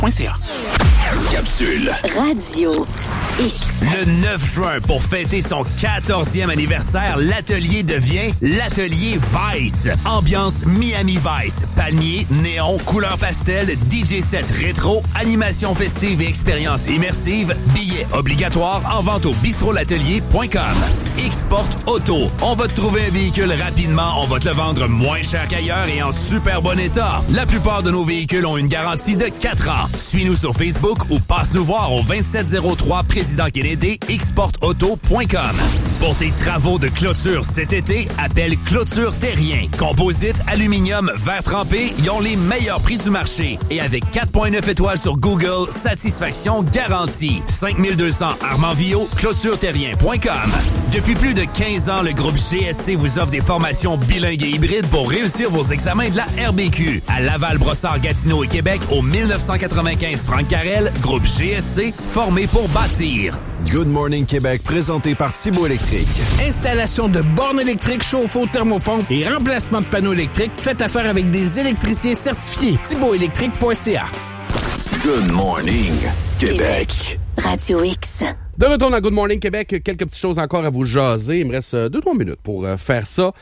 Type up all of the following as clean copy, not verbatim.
Capsule Radio X. Le 9 juin, pour fêter son 14e anniversaire, l'atelier devient l'atelier Vice. Ambiance Miami Vice. Palmiers, néon, couleurs pastel, DJ set rétro, animation festive et expérience immersive. Billets obligatoires en vente au bistrolatelier.com. Xport Auto. On va te trouver un véhicule rapidement, on va te le vendre moins cher qu'ailleurs et en super bon état. La plupart de nos véhicules ont une garantie de 4 ans. Suis-nous sur Facebook ou passe-nous voir au 2703 Président Kennedy, xportauto.com. Pour tes travaux de clôture cet été, appelle Clôture Terrien. Composite, aluminium, verre trempé, ils ont les meilleurs prix du marché. Et avec 4.9 étoiles sur Google, satisfaction garantie. 5200 Armand-Villot, clôtureterrien.com. Depuis plus de 15 ans, le groupe GSC vous offre des formations bilingues et hybrides pour réussir vos examens de la RBQ. À Laval, Brossard, Gatineau et Québec, au 1995 Franck Carrel, groupe GSC, formé pour bâtir. Good Morning Québec, présenté par Thibault Électrique. Installation de bornes électriques, chauffe-eau, thermopompe et remplacement de panneaux électriques. Faites affaire avec des électriciens certifiés. ThibaultElectrique.ca. Good Morning Québec. Radio X. De retour dans Good Morning Québec, quelques petites choses encore à vous jaser. Il me reste 2-3 minutes pour faire ça.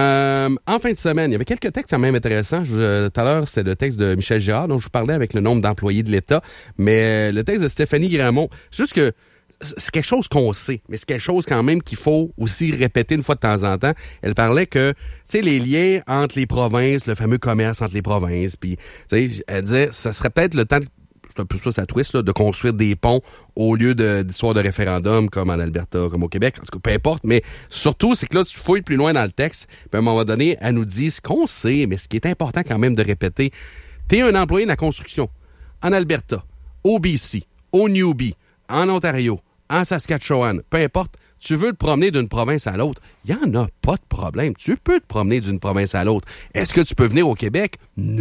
En fin de semaine, il y avait quelques textes quand même intéressants. Tout à l'heure, c'est le texte de Michel Girard, dont je vous parlais avec le nombre d'employés de l'État. Mais le texte de Stéphanie Gramont, c'est juste que c'est quelque chose qu'on sait, mais c'est quelque chose quand même qu'il faut aussi répéter une fois de temps en temps. Elle parlait que, tu sais, les liens entre les provinces, le fameux commerce entre les provinces, puis, tu sais, elle disait, ça serait peut-être le temps, c'est un peu ça sa twist, là, de construire des ponts au lieu d'histoires de référendum comme en Alberta, comme au Québec, en tout cas, peu importe, mais surtout, c'est que là, tu fouilles plus loin dans le texte, puis à un moment donné, elle nous dit ce qu'on sait, mais ce qui est important quand même de répéter, t'es un employé de la construction, en Alberta, au BC, au Newbie, en Ontario, en Saskatchewan, peu importe, tu veux te promener d'une province à l'autre, il n'y en a pas de problème. Tu peux te promener d'une province à l'autre. Est-ce que tu peux venir au Québec?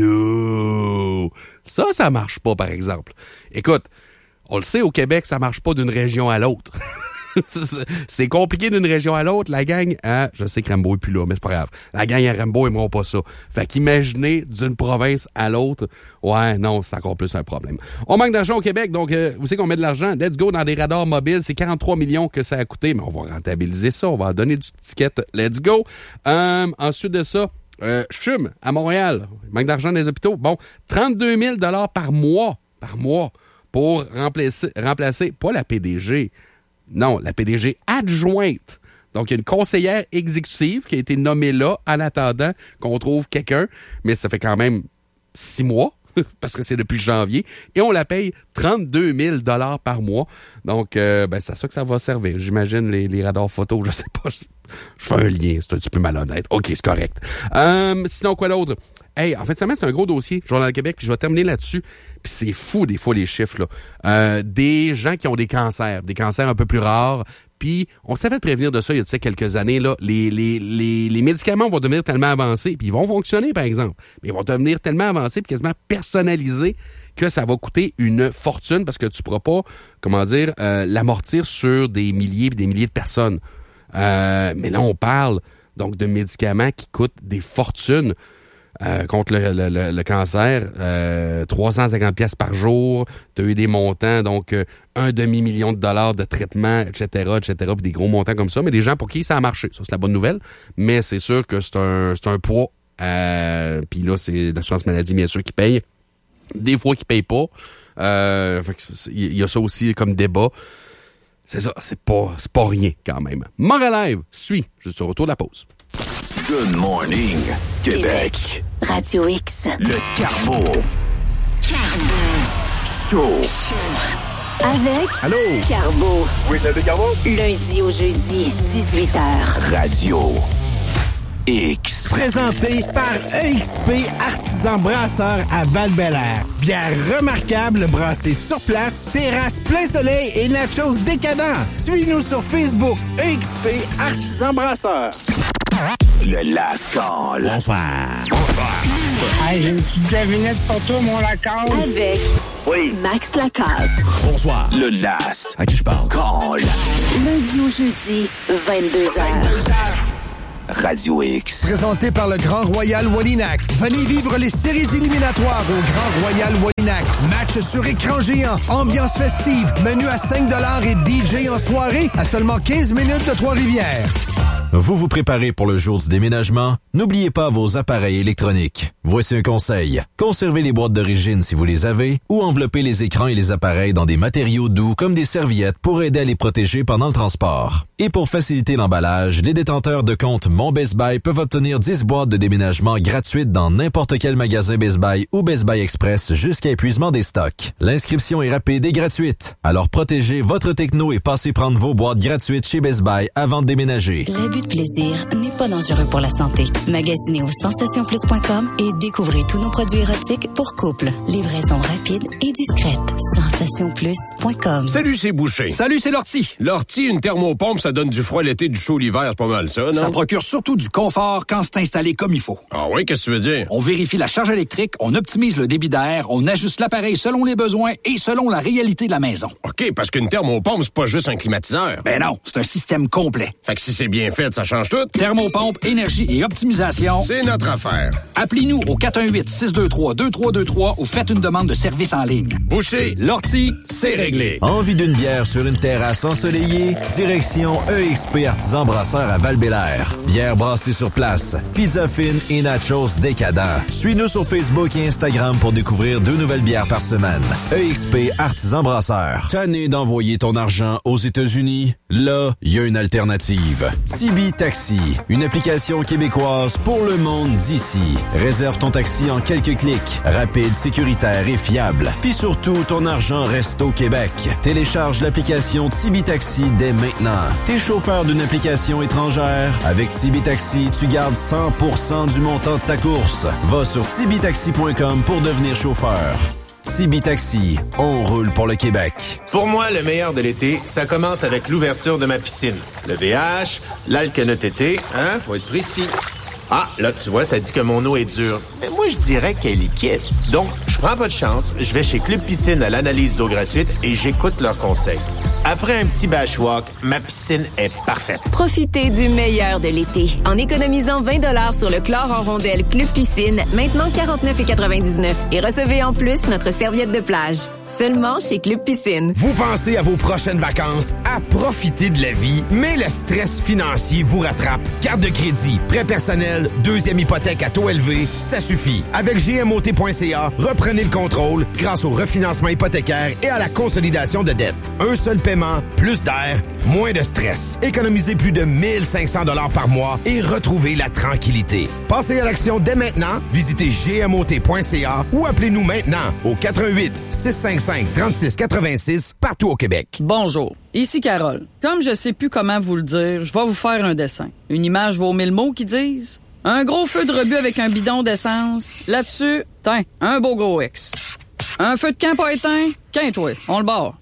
Non! Ça marche pas, par exemple. Écoute, on le sait, au Québec, ça marche pas d'une région à l'autre. C'est compliqué d'une région à l'autre. La gang je sais que Rambo est plus là, mais c'est pas grave. La gang à Rambo aimeront pas ça. Fait qu'imaginez d'une province à l'autre, ouais, non, c'est encore plus un problème. On manque d'argent au Québec, donc vous savez qu'on met de l'argent. Let's go dans des radars mobiles. C'est 43 millions que ça a coûté, mais on va rentabiliser ça. On va en donner du ticket. Let's go. Ensuite de ça, CHUM, à Montréal. Manque d'argent dans les hôpitaux. Bon, 32 000 $ par mois pour remplacer, pas la PDG, non, la PDG adjointe. Donc, il y a une conseillère exécutive qui a été nommée là en attendant qu'on trouve quelqu'un, mais ça fait quand même 6 mois, parce que c'est depuis janvier, et on la paye 32 000 $ par mois. Donc, c'est ça que ça va servir. J'imagine les radars photos, je sais pas, je fais un lien, c'est un petit peu malhonnête. OK, c'est correct. Sinon, quoi d'autre? Hey, en fin de semaine, c'est un gros dossier, Journal de Québec, puis je vais terminer là-dessus. Puis c'est fou, des fois, les chiffres, là. Des gens qui ont des cancers un peu plus rares. Puis on s'est fait prévenir de ça il y a quelques années, là. Les médicaments vont devenir tellement avancés, puis ils vont fonctionner, par exemple. Mais ils vont devenir tellement avancés, puis quasiment personnalisés, que ça va coûter une fortune, parce que tu pourras pas, l'amortir sur des milliers et des milliers de personnes. Mais là, on parle donc de médicaments qui coûtent des fortunes. Contre le cancer, 350 pièces par jour, tu as eu des montants, donc $1 demi-million de traitement, etc., puis des gros montants comme ça, mais des gens pour qui ça a marché, ça c'est la bonne nouvelle, mais c'est sûr que c'est un poids, puis là c'est l'assurance maladie bien sûr qui paye, des fois qui paye pas, il y a ça aussi comme débat. C'est ça, c'est pas rien quand même. Montréal Live suit juste au retour de la pause. Good Morning Québec. Radio X. Le Carbo. Show. Avec Allô? Carbo. Oui, c'est Carbo. Lundi au jeudi, 18h. Radio X. Présenté par EXP Artisan Brasseur à Val-Bélair. Bière remarquable brassée sur place, terrasse plein soleil et nachos décadents. Suis-nous sur Facebook, EXP Artisan Brasseur. Le Last Call. Bonsoir. Hey, j'ai une petite devinette pour toi, mon Lacasse. Avec Max Lacasse. Bonsoir. Le Last. À qui je parle? Call. Lundi au jeudi, 22h. Radio X. Présenté par le Grand Royal Wallinac. Venez vivre les séries éliminatoires au Grand Royal Wallinac. Match sur écran géant, ambiance festive, menu à 5$ et DJ en soirée à seulement 15 minutes de Trois-Rivières. Vous vous préparez pour le jour du déménagement? N'oubliez pas vos appareils électroniques. Voici un conseil. Conservez les boîtes d'origine si vous les avez ou enveloppez les écrans et les appareils dans des matériaux doux comme des serviettes pour aider à les protéger pendant le transport. Et pour faciliter l'emballage, les détenteurs de compte Mon Best Buy peuvent obtenir 10 boîtes de déménagement gratuites dans n'importe quel magasin Best Buy ou Best Buy Express jusqu'à épuisement des stocks. L'inscription est rapide et gratuite. Alors protégez votre techno et passez prendre vos boîtes gratuites chez Best Buy avant de déménager. L'abus de plaisir n'est pas dangereux pour la santé. Magasinez au sensationplus.com et découvrez tous nos produits érotiques pour couple. Livraison rapide et discrète. Sensationplus.com. Salut, c'est Boucher. Salut, c'est Lortie. Lortie, une thermopompe, ça donne du froid l'été, du chaud l'hiver, c'est pas mal ça, non? Ça procure surtout du confort quand c'est installé comme il faut. Ah oui, qu'est-ce que tu veux dire? On vérifie la charge électrique, on optimise le débit d'air, on ajuste l'appareil selon les besoins et selon la réalité de la maison. OK, parce qu'une thermopompe, c'est pas juste un climatiseur. Ben non, c'est un système complet. Fait que si c'est bien fait, ça change tout. Thermopompe, énergie et optimisation. C'est notre affaire. Appelez-nous au 418-623-2323 ou faites une demande de service en ligne. Boucher, Lortie, c'est réglé. Envie d'une bière sur une terrasse ensoleillée? Direction EXP Artisan Brasseur à Val-Bélair. Bière brassée sur place, pizza fine et nachos décadents. Suis-nous sur Facebook et Instagram pour découvrir 2 nouvelles bières par semaine. EXP Artisan Brasseur. Tanné d'envoyer ton argent aux États-Unis? Là, il y a une alternative. Tibi Taxi, une application québécoise pour le monde d'ici. Réserve ton taxi en quelques clics. Rapide, sécuritaire et fiable. Puis surtout, ton argent reste au Québec. Télécharge l'application Tibi Taxi dès maintenant. T'es chauffeur d'une application étrangère? Avec Tibi Taxi, tu gardes 100% du montant de ta course. Va sur tibitaxi.com pour devenir chauffeur. Tibi Taxi, on roule pour le Québec. Pour moi, le meilleur de l'été, ça commence avec l'ouverture de ma piscine. Le VH, l'alcanotété, hein, faut être précis. Ah, là, tu vois, ça dit que mon eau est dure. Mais moi, je dirais qu'elle est liquide. Donc, je prends pas de chance, je vais chez Club Piscine à l'analyse d'eau gratuite et j'écoute leurs conseils. Après un petit bashwalk, ma piscine est parfaite. Profitez du meilleur de l'été en économisant 20$ sur le chlore en rondelle Club Piscine, maintenant 49,99 $. Et recevez en plus notre serviette de plage. Seulement chez Club Piscine. Vous pensez à vos prochaines vacances, à profiter de la vie, mais le stress financier vous rattrape. Carte de crédit, prêt personnel, deuxième hypothèque à taux élevé, ça suffit. Avec GMOT.ca, reprenez le contrôle grâce au refinancement hypothécaire et à la consolidation de dettes. Un seul paiement, plus d'air, moins de stress. Économisez plus de 1 500 $ par mois et retrouvez la tranquillité. Passez à l'action dès maintenant. Visitez GMOT.ca ou appelez-nous maintenant au 88 655 36 86 partout au Québec. Bonjour, ici Carole. Comme je sais plus comment vous le dire, je vais vous faire un dessin. Une image vaut 1000 mots qui disent un gros feu de rebut avec un bidon d'essence. Là-dessus, tiens, un beau gros X. Un feu de camp pas éteint, qu'un-toi, on le barre.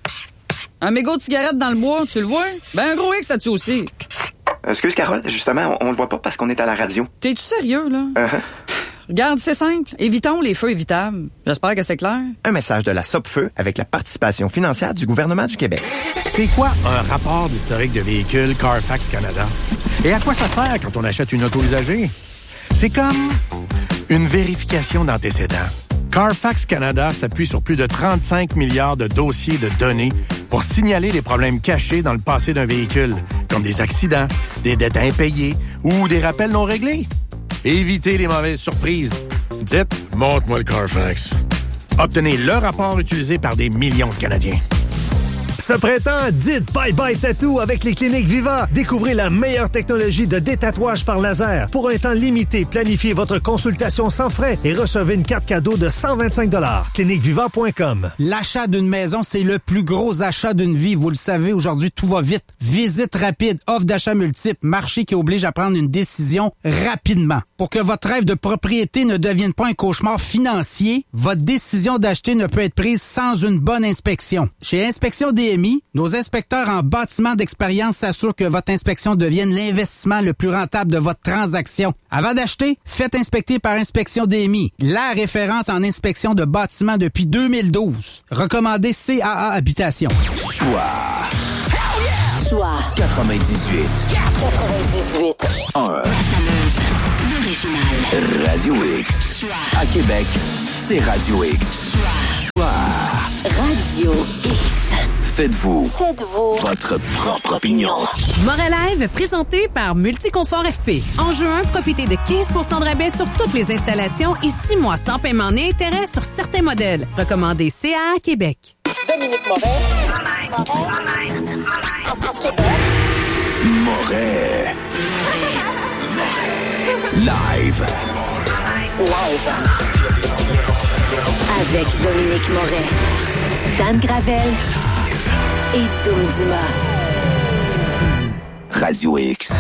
Un mégot de cigarette dans le bois, tu le vois? Ben un gros X là-dessus aussi. Excuse Carole, justement, on le voit pas parce qu'on est à la radio. T'es-tu sérieux, là? Regarde, c'est simple. Évitons les feux évitables. J'espère que c'est clair. Un message de la Sopfeu avec la participation financière du gouvernement du Québec. C'est quoi un rapport d'historique de véhicule Carfax Canada? Et à quoi ça sert quand on achète une auto usagée? C'est comme une vérification d'antécédents. Carfax Canada s'appuie sur plus de 35 milliards de dossiers de données pour signaler les problèmes cachés dans le passé d'un véhicule, comme des accidents, des dettes impayées ou des rappels non réglés. Évitez les mauvaises surprises. Dites « Montre-moi le Carfax ». Obtenez le rapport utilisé par des millions de Canadiens. Ce printemps, dites bye-bye tattoo avec les cliniques Viva. Découvrez la meilleure technologie de détatouage par laser. Pour un temps limité, planifiez votre consultation sans frais et recevez une carte cadeau de 125 $. Cliniqueviva.com. L'achat d'une maison, c'est le plus gros achat d'une vie. Vous le savez, aujourd'hui, tout va vite. Visite rapide, offre d'achat multiple, marché qui oblige à prendre une décision rapidement. Pour que votre rêve de propriété ne devienne pas un cauchemar financier, votre décision d'acheter ne peut être prise sans une bonne inspection. Chez Inspection DMI, nos inspecteurs en bâtiment d'expérience s'assurent que votre inspection devienne l'investissement le plus rentable de votre transaction. Avant d'acheter, faites inspecter par Inspection DMI, la référence en inspection de bâtiments depuis 2012. Recommandé CAA Habitation. Choix 98. 98. 1. original. Radio X. À Québec, c'est Radio X. Choix. Radio X. Faites-vous votre propre opinion. Moret Live, présenté par Multiconfort FP. En juin, profitez de 15 % de rabais sur toutes les installations et 6 mois sans paiement ni intérêt sur certains modèles. Recommandé CA Québec. Dominique Moret. Moret. Live. Avec Dominique Moret, Dan Gravel et Doom Dumas. Radio X.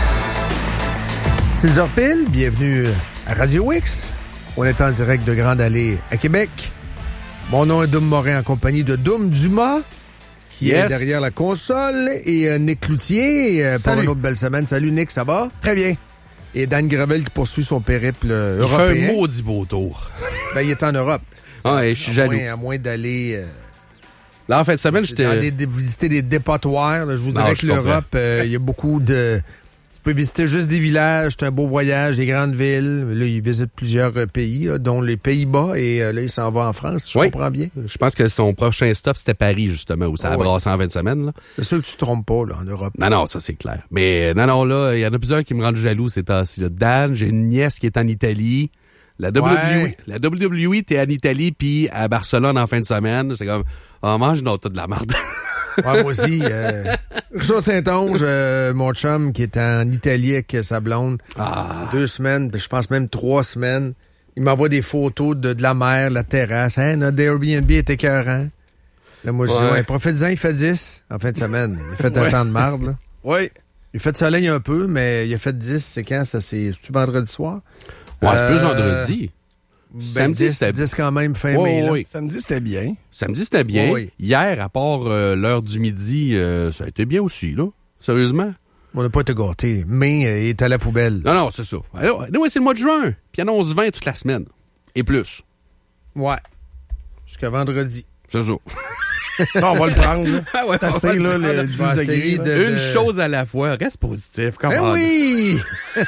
6h pile, bienvenue à Radio X. On est en direct de Grande Allée à Québec. Mon nom est Doom Morin en compagnie de Doom Dumas, qui est derrière la console, et Nick Cloutier pour une autre belle semaine. Salut Nick, ça va? Très bien. Et Dan Gravel qui poursuit son périple européen. Il fait un maudit beau tour. Ben, il est en Europe. Ah, je suis jaloux. À moins d'aller... Là, en fin de semaine, j'étais... visiter des dépotoirs. Là, je vous dirais que l'Europe, il y a beaucoup de... Tu peux visiter juste des villages, c'est un beau voyage, des grandes villes. Là, il visite plusieurs pays, là, dont les Pays-Bas, et là, il s'en va en France, je comprends bien. Je pense que son prochain stop, c'était Paris, justement, où ça a brassé en fin de semaine. Là. C'est sûr que tu te trompes pas, là, en Europe. Non, ça, c'est clair. Mais non, là, il y en a plusieurs qui me rendent jaloux ces temps-ci. Là. Dan, j'ai une nièce qui est en Italie. La WWE, t'es en Italie, puis à Barcelone en fin de semaine. J'étais comme, mange une autre de la merde. Ouais, moi aussi. Richard Saint-Onge, mon chum, qui est en Italie avec sa blonde. 2 semaines, je pense même 3 semaines. Il m'envoie des photos de la mer, la terrasse. Hein, notre Airbnb est écœurant. Là, moi, je dis, profite-en, il fait 10 en fin de semaine. Il fait un temps de marde, là. Oui. Il fait de soleil un peu, mais il a fait 10, c'est quand? C'est vendredi soir? Ouais, c'est plus vendredi. Samedi, c'était 10 quand même, fin mai. Oui. Samedi, c'était bien. Oui. Hier, à part l'heure du midi, ça a été bien aussi, là. Sérieusement. On n'a pas été gâtés. Mais il est à la poubelle. Non, c'est ça. Oui, c'est le mois de juin. Puis annonce 20 toute la semaine. Et plus. Ouais. Jusqu'à vendredi. C'est ça. Non, on va le prendre. Là. T'as assez, là, le 10 degrés. Une chose à la fois. Reste positif. Oui!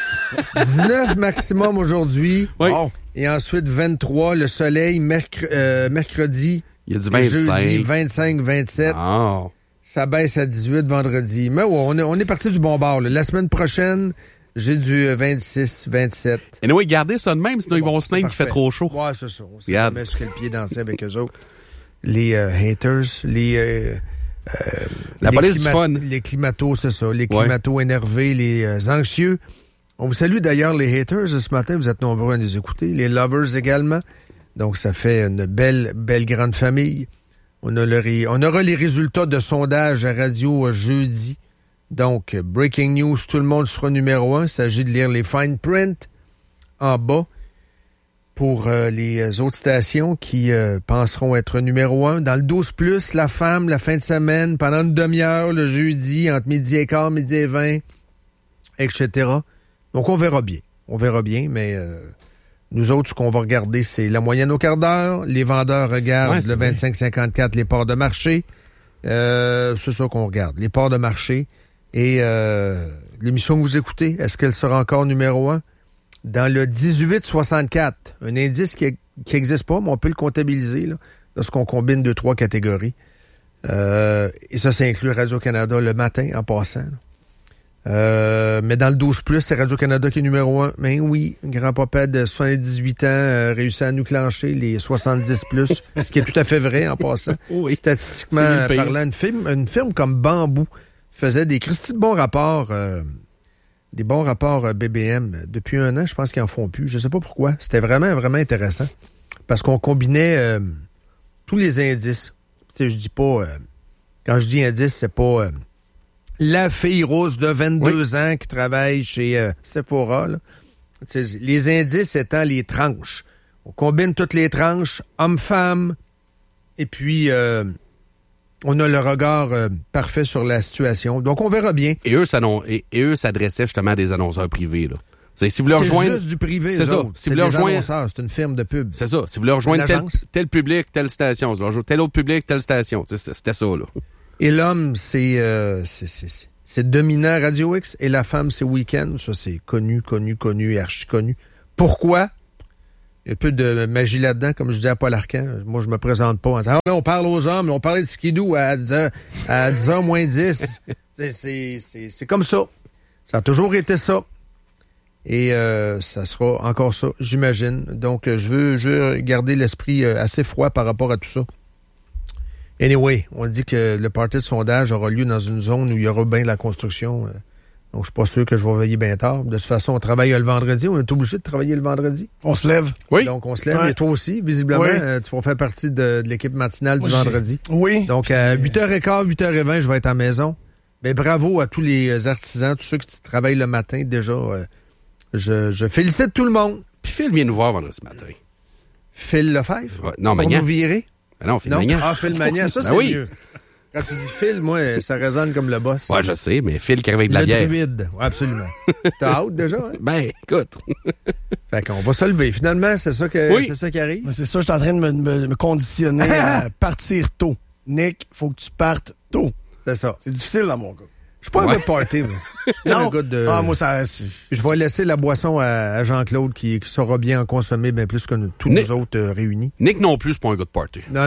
19 maximum aujourd'hui. Oui. Oh. Et ensuite 23, le soleil, mercredi. Il y a du 25. Jeudi, 25, 27. Oh. Ça baisse à 18 vendredi. Mais ouais, on est parti du bon bord. Là. La semaine prochaine, j'ai du 26, 27. Et nous, gardez ça de même, sinon ils vont se plaindre qu'il fait trop chaud. Ouais, c'est ça. On sait jamais sur quel pied danser avec eux autres. Les haters, la police du fun. Les climatos, c'est ça. Les climatos énervés, les anxieux. On vous salue d'ailleurs, les haters, ce matin. Vous êtes nombreux à nous écouter. Les lovers également. Donc, ça fait une belle grande famille. On aura les résultats de sondage à radio jeudi. Donc, breaking news, tout le monde sera numéro 1. Il s'agit de lire les fine print en bas pour les autres stations qui penseront être numéro 1. Dans le 12+, la femme, la fin de semaine, pendant une demi-heure, le jeudi, entre midi et quart, midi et 20, etc. Donc, on verra bien, mais nous autres, ce qu'on va regarder, c'est la moyenne au quart d'heure. Les vendeurs regardent le 25-54, les parts de marché. C'est ça qu'on regarde, les parts de marché. Et l'émission que vous écoutez, est-ce qu'elle sera encore numéro 1? Dans le 18-64, un indice qui n'existe pas, mais on peut le comptabiliser là, lorsqu'on combine 2-3 catégories. Et ça inclut Radio-Canada le matin en passant. Mais dans le 12+, c'est Radio-Canada qui est numéro 1. Mais oui, grand-papa de 78 ans réussit à nous clencher les 70+, ce qui est tout à fait vrai en passant. Oui, statistiquement parlant, une firme comme Bambou faisait des Christy de bons rapports, des bons rapports BBM. Depuis 1 an, je pense qu'ils en font plus. Je sais pas pourquoi. C'était vraiment intéressant. Parce qu'on combinait tous les indices. Tu sais, je dis pas... quand je dis indice, c'est pas... la fille rose de 22 ans qui travaille chez Sephora. Là. Les indices étant les tranches. On combine toutes les tranches, hommes-femmes, et puis on a le regard parfait sur la situation. Donc, on verra bien. Et eux s'adressaient justement à des annonceurs privés. Là. Si vous leur rejoignez, juste du privé, c'est ça. Si vous leur rejoignez, c'est une firme de pub. C'est ça. Si vous leur rejoignez tel public, telle station. Si vous leur rejoignez tel autre public, telle station. C'était ça, là. Et l'homme, c'est dominant Radio X, et la femme, c'est Weekend. Ça, c'est connu et archi-connu. Pourquoi? Il y a un peu de magie là-dedans, comme je disais à Paul Arcand. Moi, je me présente pas. Alors là, on parle aux hommes, on parlait de skidoo à 10h moins 10. C'est comme ça. Ça a toujours été ça. Et ça sera encore ça, j'imagine. Donc, je veux garder l'esprit assez froid par rapport à tout ça. Anyway, on dit que le party de sondage aura lieu dans une zone où il y aura bien de la construction. Donc, je suis pas sûr que je vais veiller bien tard. De toute façon, on travaille le vendredi. On est obligé de travailler le vendredi. On se lève. Oui. Donc, on se lève. Ouais. Et toi aussi, visiblement, tu vas faire partie de l'équipe matinale du vendredi. Oui. Donc, à 8h15, 8h20, je vais être à la maison. Mais bravo à tous les artisans, tous ceux qui travaillent le matin. Déjà, je félicite tout le monde. Puis Phil vient nous voir vendredi matin. Phil Lefebvre? Ouais, non, Pour Magnan. nous virer? Ben non, Phil Magnan. Ah, Phil Magnan, ça, c'est mieux. Quand tu dis Phil, moi, ça résonne comme le boss. Ouais, je sais, mais Phil qui arrive avec de la bière. Le druide, ouais, absolument. T'as hâte déjà? Hein? Ben, écoute. Fait qu'on va se lever. Finalement, c'est ça qui arrive? C'est ça, je suis en train de me conditionner à partir tôt. Nick, faut que tu partes tôt. C'est ça. C'est difficile dans mon cas. Je suis pas un gars de party, moi. Je suis pas un gars de... Ah, moi, ça... Je vais laisser la boisson à Jean-Claude qui saura bien en consommer bien plus que tous nous autres réunis. Nick non plus, c'est pas un gars de party. Non.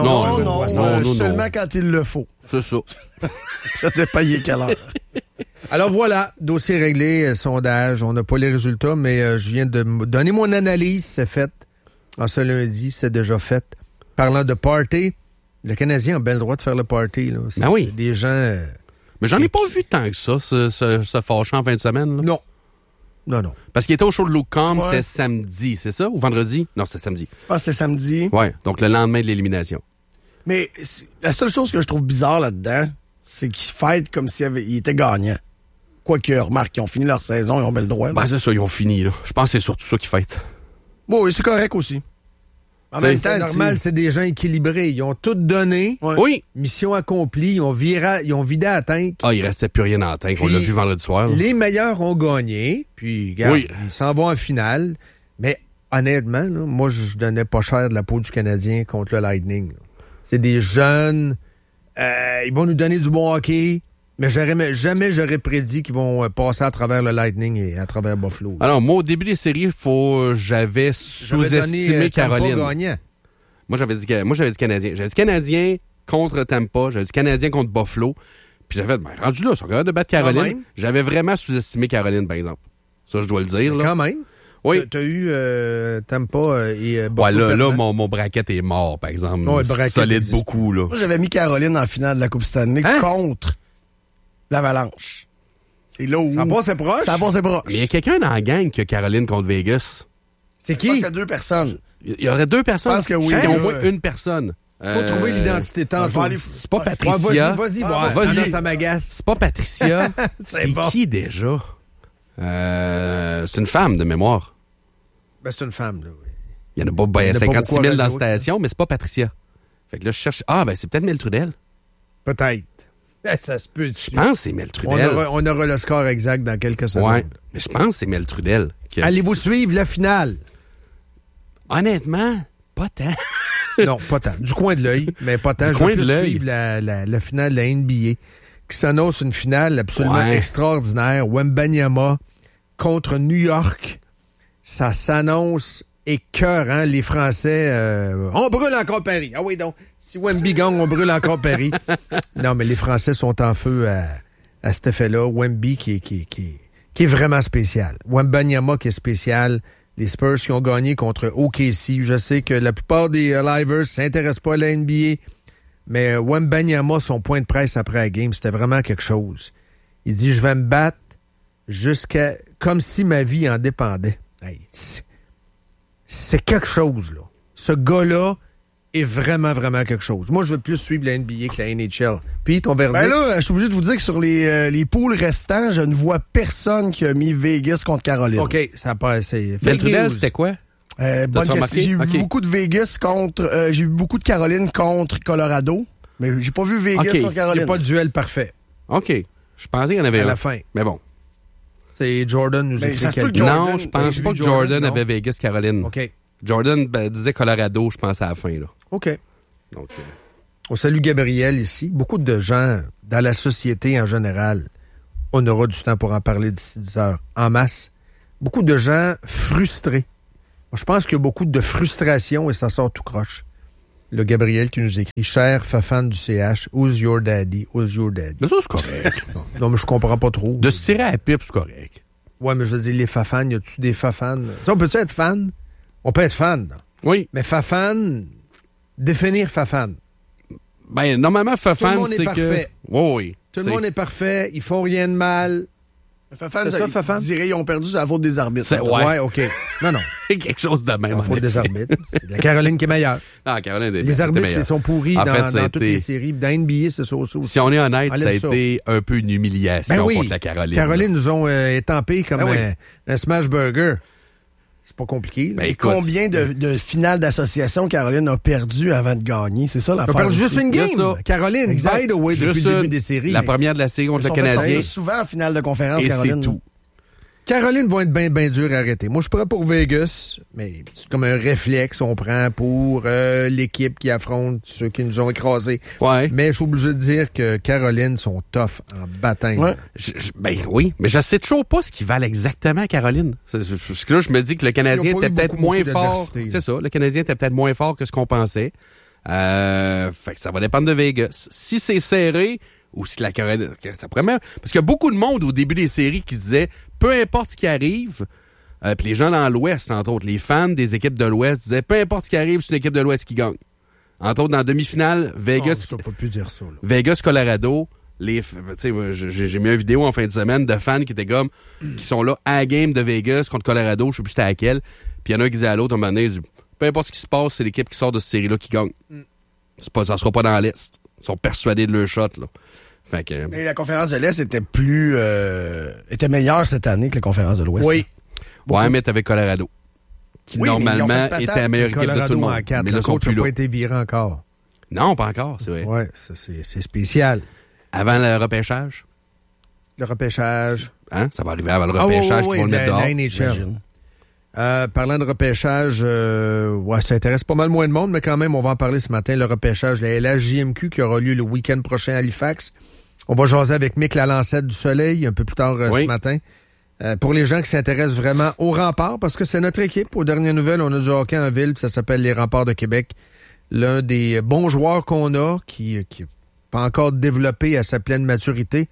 Seulement quand il le faut. C'est ça. Ça dépend quelle heure. Alors voilà, dossier réglé, sondage. On n'a pas les résultats, mais je viens de donner mon analyse. C'est fait. En ce lundi, c'est déjà fait. Parlant de party, le Canadien a bien le droit de faire le party. Là. Ben oui. C'est des gens... Mais j'en ai pas vu tant que ça, se fâcher en fin de semaine. Là. Non. Parce qu'il était au show de Luke Combs, c'était samedi, c'est ça? Ou vendredi? Non, c'était samedi. Je pense que c'était samedi. Ouais, donc le lendemain de l'élimination. Mais la seule chose que je trouve bizarre là-dedans, c'est qu'ils fêtent comme s'ils étaient gagnants. Quoique, remarque, ils ont fini leur saison, ils ont bien le droit. Ben c'est ça, ils ont fini. Là. Je pense que c'est surtout ça qu'ils fêtent. Bon, oui, c'est correct aussi. En même temps, c'est normal, c'est des gens équilibrés. Ils ont tout donné. Ouais. Oui. Mission accomplie. Ils ont vidé à la tank. Ah, il restait plus rien dans la tank. On l'a vu vendredi soir. Là. Les meilleurs ont gagné. Puis, regarde, ils s'en vont en finale. Mais honnêtement, là, moi, je donnais pas cher de la peau du Canadien contre le Lightning. Là. C'est des jeunes. Ils vont nous donner du bon hockey. Mais jamais j'aurais prédit qu'ils vont passer à travers le Lightning et à travers Buffalo. Alors, moi, au début des séries, j'avais sous-estimé Caroline. Gagnant. Moi, j'avais dit Canadien. J'avais dit Canadien contre Tampa. J'avais dit Canadien contre Buffalo. Puis j'avais dit, rendu là, ils sont capables de battre Caroline. J'avais vraiment sous-estimé Caroline, par exemple. Ça, je dois le dire. Là. Quand même. Oui. T'as eu Tampa et Buffalo. Ouais, là, mon bracket est mort, par exemple. Ouais, solide beaucoup, là. Moi, j'avais mis Caroline en finale de la Coupe Stanley contre l'Avalanche. C'est là où... Ça passait proche? Ça passait proche. Mais il y a quelqu'un dans la gang qui a Caroline contre Vegas. C'est qui? Je pense qu'il y a 2 personnes. Il y aurait 2 personnes? Je pense que oui. Il y a au moins une personne. Faut trouver l'identité tantôt. C'est pas Patricia. Vas-y, ça m'agace. C'est pas Patricia. c'est qui déjà? C'est une femme de mémoire. Ben, c'est une femme, là, oui. Il y en a pas 56 000 dans la station, mais c'est pas Patricia. Fait que là, je cherche... Ah, ben, c'est peut-être Mel Trudel. Peut-être. Ça se peut. Je pense que c'est Mel Trudel. On aura le score exact dans quelques secondes. Ouais, mais je pense que c'est Mel Trudel. Allez-vous suivre la finale? Honnêtement, pas tant. Non, pas tant. Du coin de l'œil, mais pas tant. Je vais plus suivre la finale de la NBA, qui s'annonce une finale absolument extraordinaire. Wembanyama contre New York. Ça s'annonce écœurant. Les Français, on brûle encore Paris. Ah oui, donc, si Wemby gagne, on brûle encore Paris. Non, mais les Français sont en feu à cet effet-là. Wemby qui est vraiment spécial. Wembanyama qui est spécial. Les Spurs qui ont gagné contre OKC. Je sais que la plupart des livers ne s'intéressent pas à la NBA, mais Wembanyama, son point de presse après la game, c'était vraiment quelque chose. Il dit, je vais me battre jusqu'à... comme si ma vie en dépendait. Hey, c'est quelque chose, là. Ce gars-là est vraiment, vraiment quelque chose. Moi, je veux plus suivre la NBA que la NHL. Puis, ton verdict... Ben là, je suis obligé de vous dire que sur les poules restants, je ne vois personne qui a mis Vegas contre Caroline. OK, ça a pas assez... Mel Trudel, c'était quoi? Bonne question. J'ai eu beaucoup de Vegas contre... j'ai eu beaucoup de Caroline contre Colorado, mais j'ai pas vu Vegas contre Caroline. Il n'y a pas de duel parfait. OK. Je pensais qu'il y en avait à un. la fin. Mais bon. C'est Jordan nous écrit quelque chose. Non, je pense pas que Jordan avait Vegas-Caroline. OK. Jordan disait Colorado, je pense, à la fin. Là. OK. Donc, on salue Gabriel ici. Beaucoup de gens dans la société en général, on aura du temps pour en parler d'ici 10 heures, en masse, beaucoup de gens frustrés. Moi, je pense qu'il y a beaucoup de frustration et ça sort tout croche. Le Gabriel qui nous écrit « Cher Fafan du CH, who's your daddy? Who's your daddy? » Mais ça, c'est correct. Non, mais je comprends pas trop. De se tirer à la pipe, c'est correct. Ouais, mais je veux dire, les Fafans, y a-tu des Fafans? T'sais, on peut-tu être fan? On peut être fan. Oui. Mais Fafan, définir Fafan. Ben, normalement, Fafan, c'est que... Tout le monde est parfait. Oui. Tout le monde est parfait. Ils font rien de mal. Fafan, c'est ça, Fafan? Je dirais, ils ont perdu la faute des arbitres. Ouais, OK. Non. Quelque chose de même. La faute des arbitres. C'est la Caroline qui est meilleure. Non, Caroline les arbitres, ils sont pourris dans toutes les séries. Dans NBA, c'est ça aussi. Si on est honnête, ça a été un peu une humiliation contre la Caroline. Caroline nous ont étampé comme un smash burger. C'est pas compliqué. Mais combien de finales d'association Caroline a perdu avant de gagner? C'est ça l'affaire. Elle a perdu juste une game. Caroline, by the way, depuis le début des séries. La première de la série contre le Canadien. Souvent en finale de conférence, et Caroline. C'est tout. Caroline va être bien dur à arrêter. Moi, je suis prêt pour Vegas, mais c'est comme un réflexe on prend pour l'équipe qui affronte ceux qui nous ont écrasés. Ouais. Mais je suis obligé de dire que Caroline sont tough en bataille. Ouais. Ben oui, mais je sais toujours pas ce qu'ils valent exactement, Caroline. Parce que là, je me dis que le Canadien était peut-être moins fort. C'est ça, le Canadien était peut-être moins fort que ce qu'on pensait. Fait que ça va dépendre de Vegas. Si c'est serré, ou si la Caroline... Ça pourrait même... Parce qu'il y a beaucoup de monde au début des séries qui se disait, peu importe ce qui arrive, puis les gens dans l'Ouest, entre autres, les fans des équipes de l'Ouest disaient, peu importe ce qui arrive, c'est une équipe de l'Ouest qui gagne. Entre autres, dans la demi-finale, Vegas... Oh, ça, faut plus dire ça, là. Vegas-Colorado, j'ai mis une vidéo en fin de semaine de fans qui étaient comme, qui sont là à la game de Vegas contre Colorado, je sais plus c'était à laquelle, puis il y en a un qui disait à l'autre, un moment donné, peu importe ce qui se passe, c'est l'équipe qui sort de cette série-là qui gagne. Ça sera pas dans l'Est. Ils sont persuadés de leur shot, là. Fait que... Mais la conférence de l'Est était était meilleure cette année que la conférence de l'Ouest. Oui. Ouais, mais t'avais Colorado. Qui normalement était la meilleure équipe de tout le monde. Mais le coach n'a pas été viré encore. Non, pas encore, c'est vrai. Ouais, c'est spécial. Avant le repêchage? Le repêchage. Hein? Ça va arriver avant le repêchage pour le mettre dehors. Parlant de repêchage, ça intéresse pas mal moins de monde, mais quand même, on va en parler ce matin. Le repêchage, la LHJMQ qui aura lieu le week-end prochain à Halifax. On va jaser avec Mick Lalancette du Soleil un peu plus tard ce matin. Pour les gens qui s'intéressent vraiment aux Remparts, parce que c'est notre équipe. Aux dernières nouvelles, on a du hockey en ville, puis ça s'appelle les Remparts de Québec. L'un des bons joueurs qu'on a, qui n'est pas encore développé à sa pleine maturité,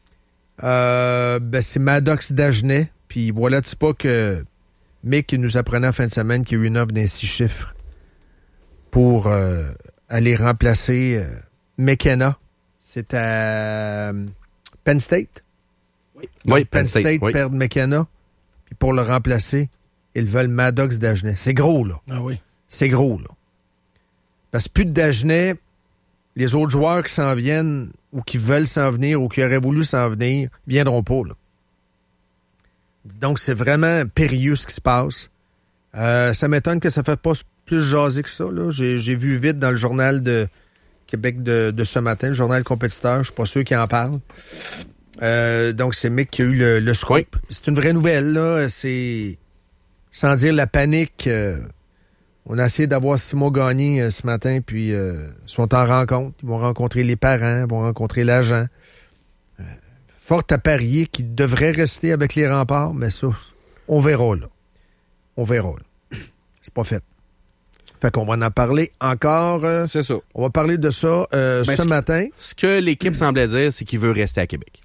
c'est Maddox Dagenet. Puis voilà, c'est pas que Mick nous apprenait en fin de semaine qu'il y a eu une offre d'un 6 chiffres pour aller remplacer McKenna. C'est à Penn State. Oui, Penn State perd McKenna. Puis pour le remplacer, ils veulent Maddox Dagenet. C'est gros, là. Ah oui. C'est gros, là. Parce que plus de Dagenet, les autres joueurs qui s'en viennent ou qui veulent s'en venir ou qui auraient voulu s'en venir, viendront pas, là. Donc, c'est vraiment périlleux ce qui se passe. Ça m'étonne que ça ne fait pas plus jaser que ça, là. J'ai vu vite dans le journal de Québec de ce matin, le journal compétiteur. Je suis pas sûr qu'il en parle. Donc, c'est Mick qui a eu le scoop. Oui. C'est une vraie nouvelle, là. C'est, sans dire la panique, on a essayé d'avoir Simon Gagné ce matin, puis ils sont en rencontre. Ils vont rencontrer les parents, vont rencontrer l'agent. Fort à parier qu'il devrait rester avec les Remparts, mais ça, on verra, là. On verra, là. C'est pas fait. Fait qu'on va en parler encore. C'est ça. On va parler de ça ce matin. Ce que l'équipe semblait dire, c'est qu'il veut rester à Québec.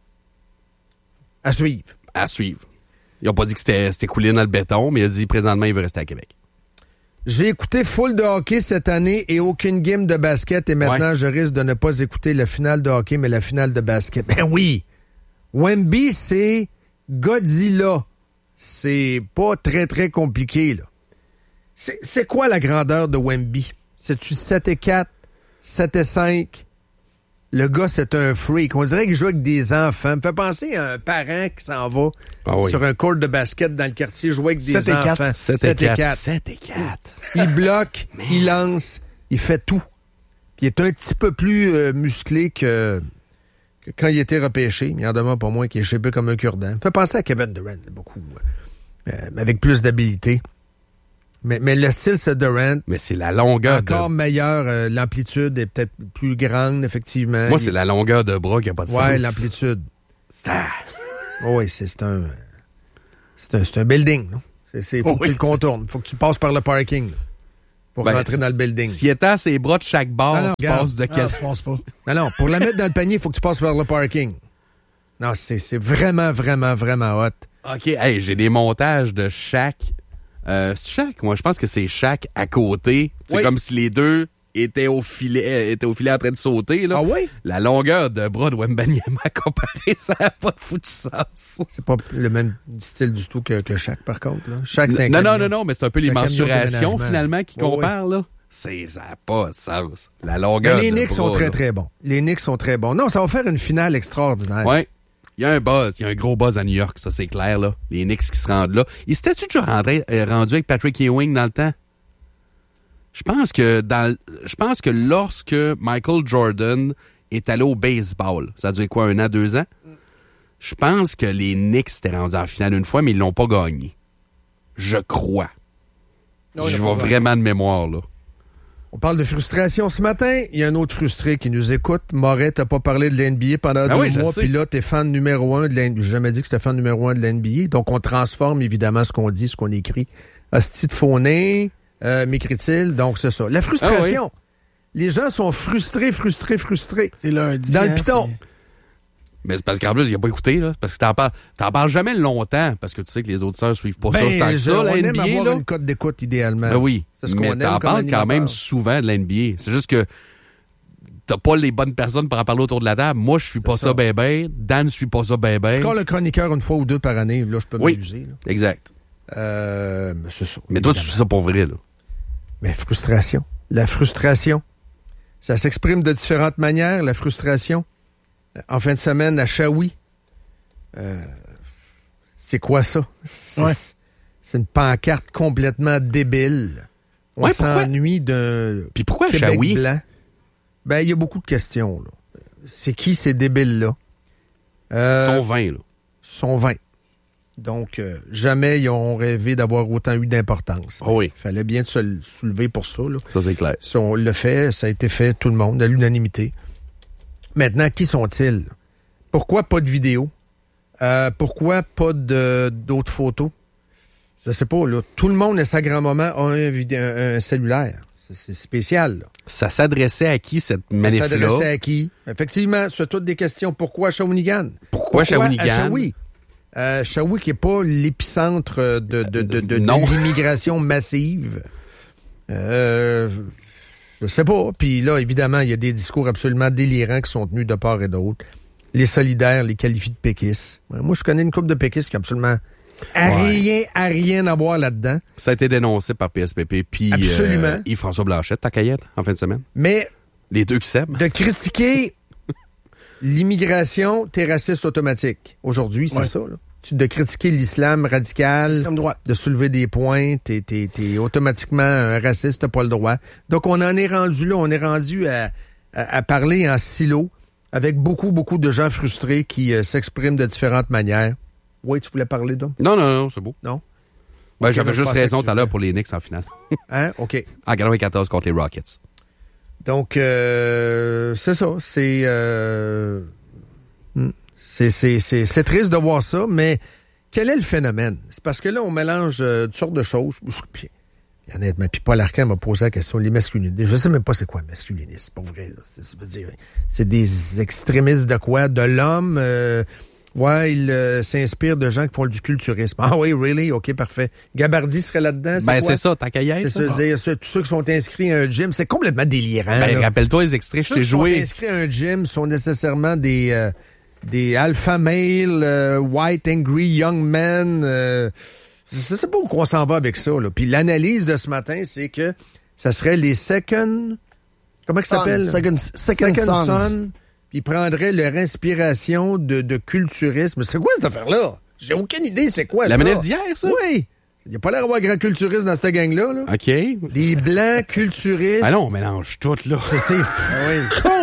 À suivre. À suivre. Ils n'ont pas dit que c'était coulé dans le béton, mais il a dit présentement, il veut rester à Québec. J'ai écouté full de hockey cette année et aucune game de basket. Et maintenant, je risque de ne pas écouter la finale de hockey, mais la finale de basket. Ben oui! Wemby, c'est Godzilla. C'est pas très, très compliqué, là. C'est quoi la grandeur de Wemby? C'est-tu 7-4, 7-5? Le gars, c'est un freak. On dirait qu'il joue avec des enfants. Me fait penser à un parent qui s'en va sur un court de basket dans le quartier jouer avec des enfants. 7-4. 7-4. Il bloque, il lance, il fait tout. Puis il est un petit peu plus musclé que quand il était repêché. Il en demande pas moins qu'il est shapé comme un cure-dent. Me fait penser à Kevin Durant, beaucoup. Avec plus d'habileté. Mais le style, c'est Durant. Mais c'est la longueur. Encore meilleur. L'amplitude est peut-être plus grande, effectivement. Moi, c'est la longueur de bras qui n'a pas de sens. Ouais, l'amplitude. Ça. Oui, c'est un... C'est un building, là. Faut que tu le contournes. Faut que tu passes par le parking, là, pour rentrer dans le building. S'il était à ses bras de chaque bord, tu passes de quel... Je pense pas. Non, pour la mettre dans le panier, il faut que tu passes par le parking. Non, c'est vraiment, vraiment, vraiment hot. OK, hey, j'ai des montages de Shaq. Shaq, moi, je pense que c'est Shaq à côté. C'est comme si les deux étaient au filet en train de sauter. Là. Ah oui? La longueur de bras de Wembanyama comparée, ça n'a pas de foutu sens. C'est pas le même style du tout que Shaq, par contre. Là. Shaq, c'est non, mais c'est un peu les mensurations, finalement, qui comparent, là. Ça n'a pas de sens. La longueur. Mais les de Knicks bras, sont très, là. très bons. Les Knicks sont très bons. Non, ça va faire une finale extraordinaire. Ouais. Il y a un buzz, il y a un gros buzz à New York, ça c'est clair, là. Les Knicks qui se rendent là. Ils s'étaient-tu déjà rendu avec Patrick Ewing dans le temps? Je pense que lorsque Michael Jordan est allé au baseball, ça a duré quoi, 1 an, 2 ans? Je pense que les Knicks s'étaient rendus en finale une fois, mais ils l'ont pas gagné. Je crois. Je vois vraiment de mémoire, là. On parle de frustration ce matin. Il y a un autre frustré qui nous écoute. Moret, t'as pas parlé de l'NBA pendant 2 mois, puis là, t'es fan numéro 1 de l'NBA. J'ai jamais dit que c'était fan numéro 1 de l'NBA. Donc, on transforme évidemment ce qu'on dit, ce qu'on écrit. Hostie de faux nez, m'écrit-il. Donc, c'est ça. La frustration. Ah oui. Les gens sont frustrés. C'est lundi. Dans le piton. Mais c'est parce qu'en plus, il n'a pas écouté, là. Parce que t'en parles jamais longtemps, parce que tu sais que les autres sœurs suivent pas ça tant que ça, la NBA. On aime avoir là. une cote d'écoute, idéalement. Ben oui. C'est ce qu'on mais t'en parles quand même souvent de la NBA. C'est juste que t'as pas les bonnes personnes pour en parler autour de la table. Moi, je suis pas ça ben. Dan ne suit pas ça ben. Je le chroniqueur 1 fois ou 2 par année. Là, je peux m'amuser. Oui, exact. Mais c'est ça. Mais toi, tu suis ça pour vrai, là. Mais frustration. La frustration. Ça s'exprime de différentes manières, la frustration. En fin de semaine, à Shawi. C'est quoi ça? C'est une pancarte complètement débile. On s'ennuie d'un Puis pourquoi Québec Shawi? blanc. Ben, il y a beaucoup de questions, là. C'est qui ces débiles-là? Ils sont 20, là. Sont 20. Donc, jamais ils ont rêvé d'avoir autant eu d'importance. Oh oui. Il fallait bien se soulever pour ça, là. Ça, c'est clair. Si on le fait, ça a été fait, tout le monde, à l'unanimité. Maintenant, qui sont-ils? Pourquoi pas de vidéo? Pourquoi pas d'autres photos? Je sais pas, là. Tout le monde, à sa grand-maman, a un cellulaire. C'est spécial, là. Ça s'adressait à qui, cette manif-là? Ça s'adressait à qui? Effectivement, c'est toutes des questions. Pourquoi Shawinigan? Pourquoi Shawinigan? Shawi? Shawi qui n'est pas l'épicentre de l'immigration massive. Je sais pas. Puis là, évidemment, il y a des discours absolument délirants qui sont tenus de part et d'autre. Les solidaires les qualifient de péquistes. Moi, je connais une couple de péquistes qui ont absolument rien à voir là-dedans. Ça a été dénoncé par PSPP puis Yves-François Blanchette, ta caillette, en fin de semaine. Mais les deux qui s'aiment. De critiquer l'immigration, t'es raciste automatique. Aujourd'hui, c'est ça, là. De critiquer l'islam radical, de soulever des points, t'es automatiquement un raciste, t'as pas le droit. Donc, on en est rendu là, on est rendu à parler en silo avec beaucoup de gens frustrés qui s'expriment de différentes manières. Oui, tu voulais parler d'eux? Non, c'est beau. Non? Ben, j'avais juste raison tout à l'heure pour les Knicks en finale. Hein? OK. En 94 contre les Rockets. Donc, c'est ça, c'est triste de voir ça, mais quel est le phénomène? C'est parce que là, on mélange toutes sortes de choses. Puis, honnêtement, puis Paul Arcand m'a posé la question, les masculinistes. Je sais même pas c'est quoi un masculiniste, pour vrai. C'est des extrémistes de quoi? De l'homme? Il s'inspire de gens qui font du culturisme. Ah oui, really? OK, parfait. Gabardi serait là-dedans? C'est ça, ta caillette. C'est ça. Tous ceux qui sont inscrits à un gym, c'est complètement délirant. Ben, rappelle-toi les extraits, je t'ai joué. Ceux qui sont inscrits à un gym sont nécessairement des alpha male, white angry young men. Je sais pas où on s'en va avec ça, là. Puis l'analyse de ce matin, c'est que ça serait les second... Comment ça s'appelle? Second Son. Puis ils prendraient leur inspiration de culturisme. C'est quoi cette affaire-là? J'ai aucune idée c'est quoi ça. La manif d'hier, ça? Oui. Il n'y a pas l'air d'avoir grand culturiste dans cette gang-là. Là. OK. Des blancs culturistes. Ah non, on mélange tout, là. C'est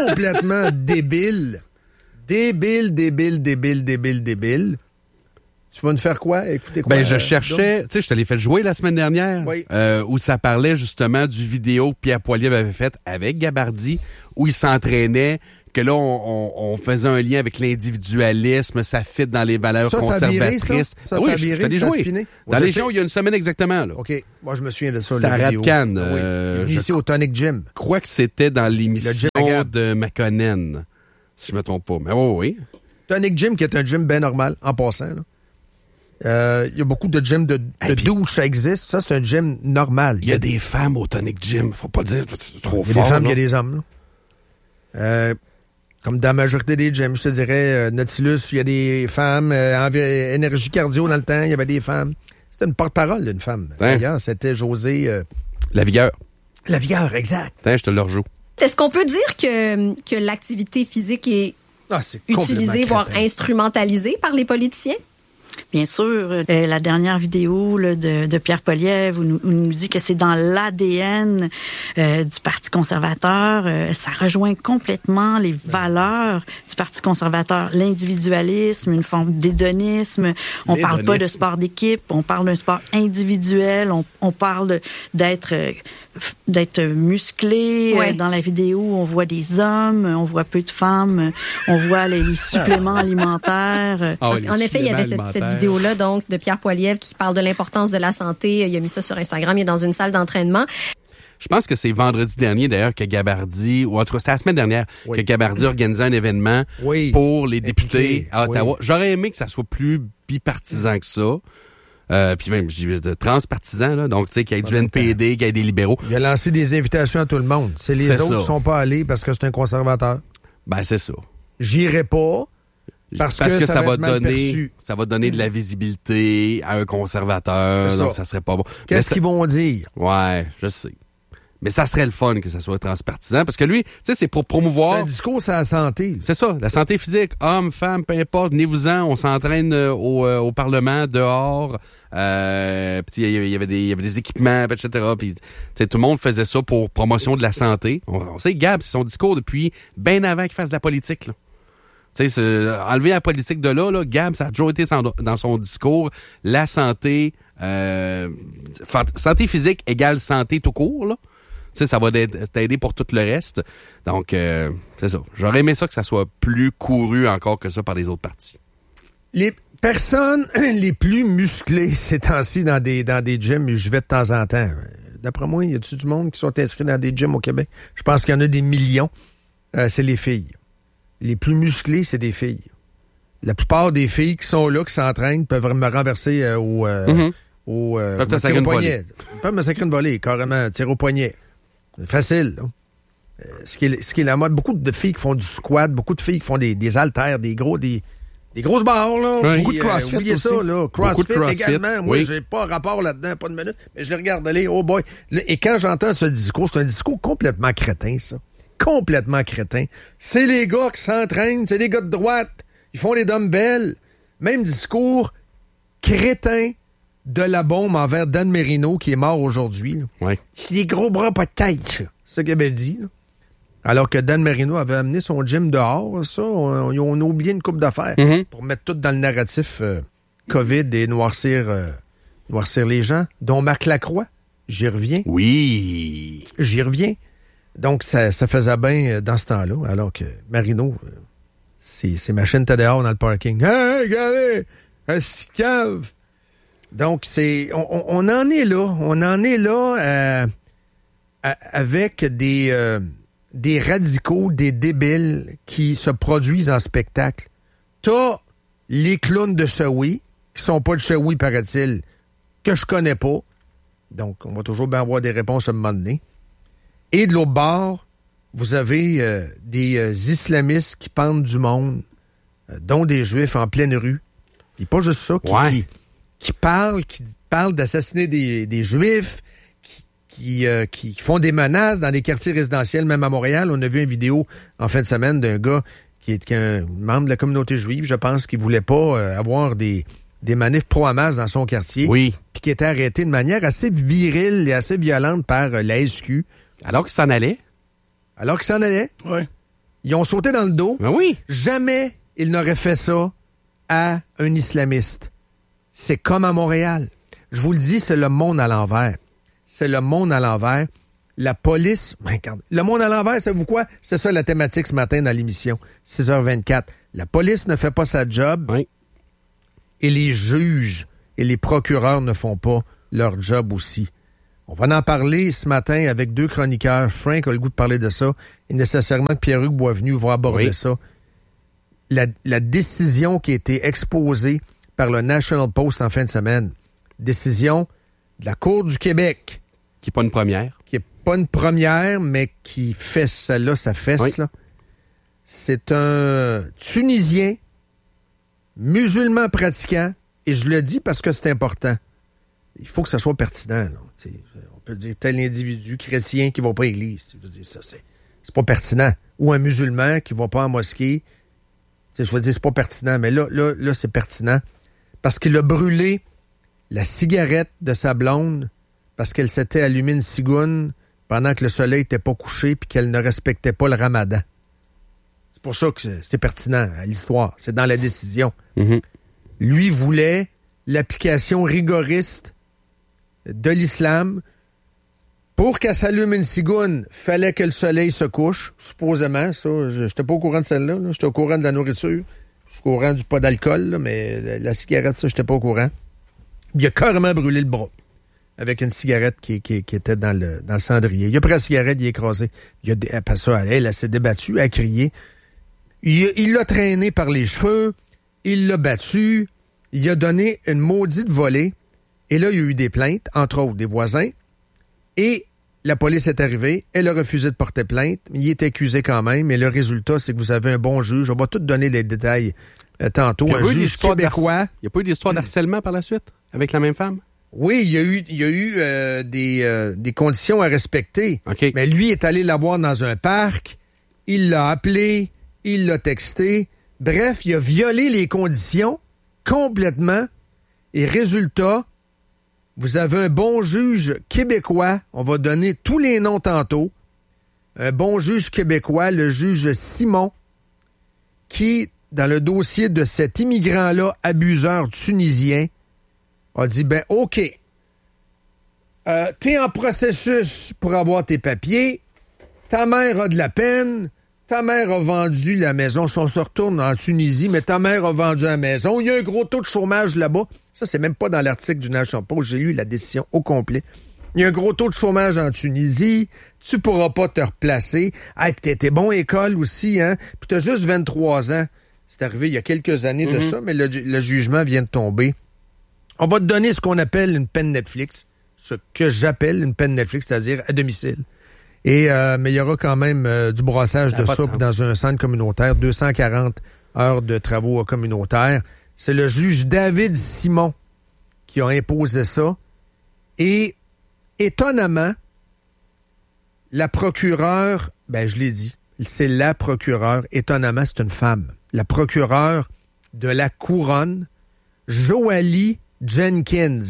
complètement débile. Débile. Tu vas nous faire quoi? Écoutez quoi? Ben, je cherchais, tu sais, je te l'ai fait jouer la semaine dernière, où ça parlait justement du vidéo que Pierre Poilievre avait fait avec Gabardi, où il s'entraînait, que là, on faisait un lien avec l'individualisme, ça fit dans les valeurs conservatrices. Ça a viré, je te l'ai joué. Dans les gens, il y a une semaine exactement, là. OK. Moi, je me souviens de ça, c'était à Radcan. Ici au Tonic Gym. Je crois que c'était dans l'émission de McConnell, si je me trompe pas. Mais oui. Tonic Gym, qui est un gym bien normal, en passant, là. Il y a beaucoup de gyms de douche, ça existe. Ça, c'est un gym normal. Il y a des femmes au Tonic Gym. Faut pas le dire trop fort. Il y a des femmes, il y a des hommes. Là. Comme dans la majorité des gyms, je te dirais, Nautilus, il y a des femmes. Énergie cardio, dans le temps, il y avait des femmes. C'était une porte-parole d'une femme. D'ailleurs, c'était Josée... Lavigueur. Lavigueur, exact. Je te le rejoue. Est-ce qu'on peut dire que l'activité physique est utilisée, voire instrumentalisée par les politiciens? Bien sûr, la dernière vidéo là, de Pierre Poilievre où nous dit que c'est dans l'ADN du Parti conservateur. Ça rejoint complètement les valeurs du Parti conservateur. L'individualisme, une forme d'hédonisme. On parle pas de sport d'équipe, on parle d'un sport individuel. On parle d'être musclé. Ouais. Dans la vidéo, on voit des hommes, on voit peu de femmes, on voit les suppléments alimentaires. En effet, il y avait cette vidéo-là, donc, de Pierre Poilievre qui parle de l'importance de la santé. Il a mis ça sur Instagram. Il est dans une salle d'entraînement. Je pense que c'est vendredi dernier, d'ailleurs, que Gabardi, ou en tout cas, c'était la semaine dernière, que Gabardi organisait un événement pour les députés à Ottawa. J'aurais aimé que ça soit plus bipartisan que ça. Puis même, je dis transpartisan, là. Donc, tu sais, qu'il y ait du NPD, qu'il y ait des libéraux. Il a lancé des invitations à tout le monde. C'est les autres qui sont pas allés parce que c'est un conservateur. Ben, c'est ça. J'irai pas. Parce que ça va donner de la visibilité à un conservateur, donc ça serait pas bon. Qu'est-ce qu'ils vont dire? Ouais, je sais. Mais ça serait le fun que ça soit transpartisan, parce que lui, tu sais, c'est pour promouvoir... C'est un discours sur la santé. C'est ça, la santé physique. Hommes, femmes, peu importe, venez-vous-en, on s'entraîne au Parlement, dehors. Puis il y avait des équipements, etc. Puis tout le monde faisait ça pour promotion de la santé. On sait, Gab, c'est son discours depuis bien avant qu'il fasse de la politique, là. Tu sais, enlever la politique de là, Gab, ça a toujours été dans son discours. La santé, santé physique égale santé tout court, là. Tu sais, ça va t'aider pour tout le reste. Donc, c'est ça. J'aurais aimé ça que ça soit plus couru encore que ça par les autres partis. Les personnes les plus musclées ces temps-ci dans des gyms, je vais de temps en temps. D'après moi, y a-t-il du monde qui sont inscrits dans des gyms au Québec? Je pense qu'il y en a des millions. C'est les filles. Les plus musclés, c'est des filles. La plupart des filles qui sont là, qui s'entraînent, peuvent me renverser au tir au poignet. Ils peuvent me sacrer une volée, carrément, tir au poignet. Facile, là. Ce qui est la mode. Beaucoup de filles qui font du squat, beaucoup de filles qui font des haltères, des grosses barres, là. Oui. Beaucoup de CrossFit oubliez aussi. Ça, là. CrossFit également. Moi, oui. j'ai pas rapport là-dedans, pas de minute, mais je les regarde aller, oh boy. Et quand j'entends ce discours, c'est un discours complètement crétin, ça. Complètement crétin. C'est les gars qui s'entraînent, c'est les gars de droite. Ils font les dumbbells. Même discours crétin de la bombe envers Dan Marino, qui est mort aujourd'hui. Ouais. C'est des gros bras, pas de tête. C'est ce qu'il avait dit. Là. Alors que Dan Marino avait amené son gym dehors, ça, on a oublié une coupe d'affaires pour mettre tout dans le narratif COVID et noircir les gens, dont Marc Lacroix. J'y reviens. Oui. J'y reviens. Donc, ça faisait bien dans ce temps-là, alors que Marino, ses machines étaient dehors dans le parking. Hey, regardez! Un cave! Donc, on en est là. On en est là avec des radicaux, des débiles qui se produisent en spectacle. T'as les clowns de Shawi, qui sont pas de Shawi, paraît-il, que je connais pas. Donc, on va toujours bien avoir des réponses à un moment donné. Et de l'autre bord, vous avez des islamistes qui pendent du monde, dont des Juifs en pleine rue. Et pas juste ça, qui parlent d'assassiner des Juifs, qui font des menaces dans des quartiers résidentiels, même à Montréal. On a vu une vidéo en fin de semaine d'un gars qui est un membre de la communauté juive, je pense, qui voulait pas avoir des manifs pro-Hamas dans son quartier. Oui. Puis qui était arrêté de manière assez virile et assez violente par la SQ. Alors qu'il s'en allait? Oui. Ils ont sauté dans le dos. Ben oui. Jamais ils n'auraient fait ça à un islamiste. C'est comme à Montréal. Je vous le dis, c'est le monde à l'envers. C'est le monde à l'envers. La police... le monde à l'envers, savez-vous quoi? C'est ça la thématique ce matin dans l'émission. 6h24. La police ne fait pas sa job. Oui. Et les juges et les procureurs ne font pas leur job aussi. On va en parler ce matin avec 2 chroniqueurs. Frank a le goût de parler de ça. Et nécessairement que Pierre-Hugues Boisvenu va aborder ça. La décision qui a été exposée par le National Post en fin de semaine. Décision de la Cour du Québec. Qui n'est pas une première. Qui n'est pas une première, mais qui fesse celle-là, sa fesse. Là. C'est un Tunisien, musulman pratiquant, et je le dis parce que c'est important. Il faut que ça soit pertinent. Là. On peut dire tel individu chrétien qui ne va pas à l'église. Je veux dire, ça, c'est pas pertinent. Ou un musulman qui ne va pas en mosquée. Je veux dire, c'est pas pertinent. Mais là, c'est pertinent. Parce qu'il a brûlé la cigarette de sa blonde parce qu'elle s'était allumée une cigoune pendant que le soleil n'était pas couché puis qu'elle ne respectait pas le ramadan. C'est pour ça que c'est pertinent à l'histoire. C'est dans la décision. Mm-hmm. Lui voulait l'application rigoriste de l'islam. Pour qu'elle s'allume une cigoune, fallait que le soleil se couche, supposément. Ça, je n'étais pas au courant de celle-là. J'étais au courant de la nourriture. Je suis au courant du pas d'alcool, là, mais la cigarette, ça, j'étais pas au courant. Il a carrément brûlé le bras avec une cigarette qui était dans le cendrier. Il a pris la cigarette, il a écrasé. Après ça, elle s'est débattue, elle a crié. Il l'a traîné par les cheveux, il l'a battu, il a donné une maudite volée. Et là, il y a eu des plaintes, entre autres des voisins. Et la police est arrivée, elle a refusé de porter plainte, mais il est accusé quand même. Et le résultat, c'est que vous avez un bon juge. On va tout donner les détails tantôt. Un juge québécois. Il n'y a pas eu d'histoire d'harcèlement par la suite avec la même femme? Oui, il y a eu des conditions à respecter. Okay. Mais lui est allé la voir dans un parc, il l'a appelé, il l'a texté. Bref, il a violé les conditions complètement. Et résultat, vous avez un bon juge québécois, on va donner tous les noms tantôt, un bon juge québécois, le juge Simon, qui, dans le dossier de cet immigrant-là, abuseur tunisien, a dit, OK, t'es en processus pour avoir tes papiers, ta mère a de la peine, ta mère a vendu la maison, si on se retourne en Tunisie, mais ta mère a vendu la maison, il y a un gros taux de chômage là-bas. Ça, c'est même pas dans l'article du National Post, j'ai lu la décision au complet. Il y a un gros taux de chômage en Tunisie, tu pourras pas te replacer. Hey, puis t'es bon école aussi, hein? Puis t'as juste 23 ans. C'est arrivé il y a quelques années de ça, mais le jugement vient de tomber. On va te donner ce qu'on appelle une peine Netflix, ce que j'appelle une peine Netflix, c'est-à-dire à domicile. Et mais il y aura quand même du brassage de soupe dans un centre communautaire, 240 heures de travaux communautaires. C'est le juge David Simon qui a imposé ça. Et étonnamment, la procureure, je l'ai dit, c'est la procureure, étonnamment, c'est une femme. La procureure de la Couronne, Joali Jenkins.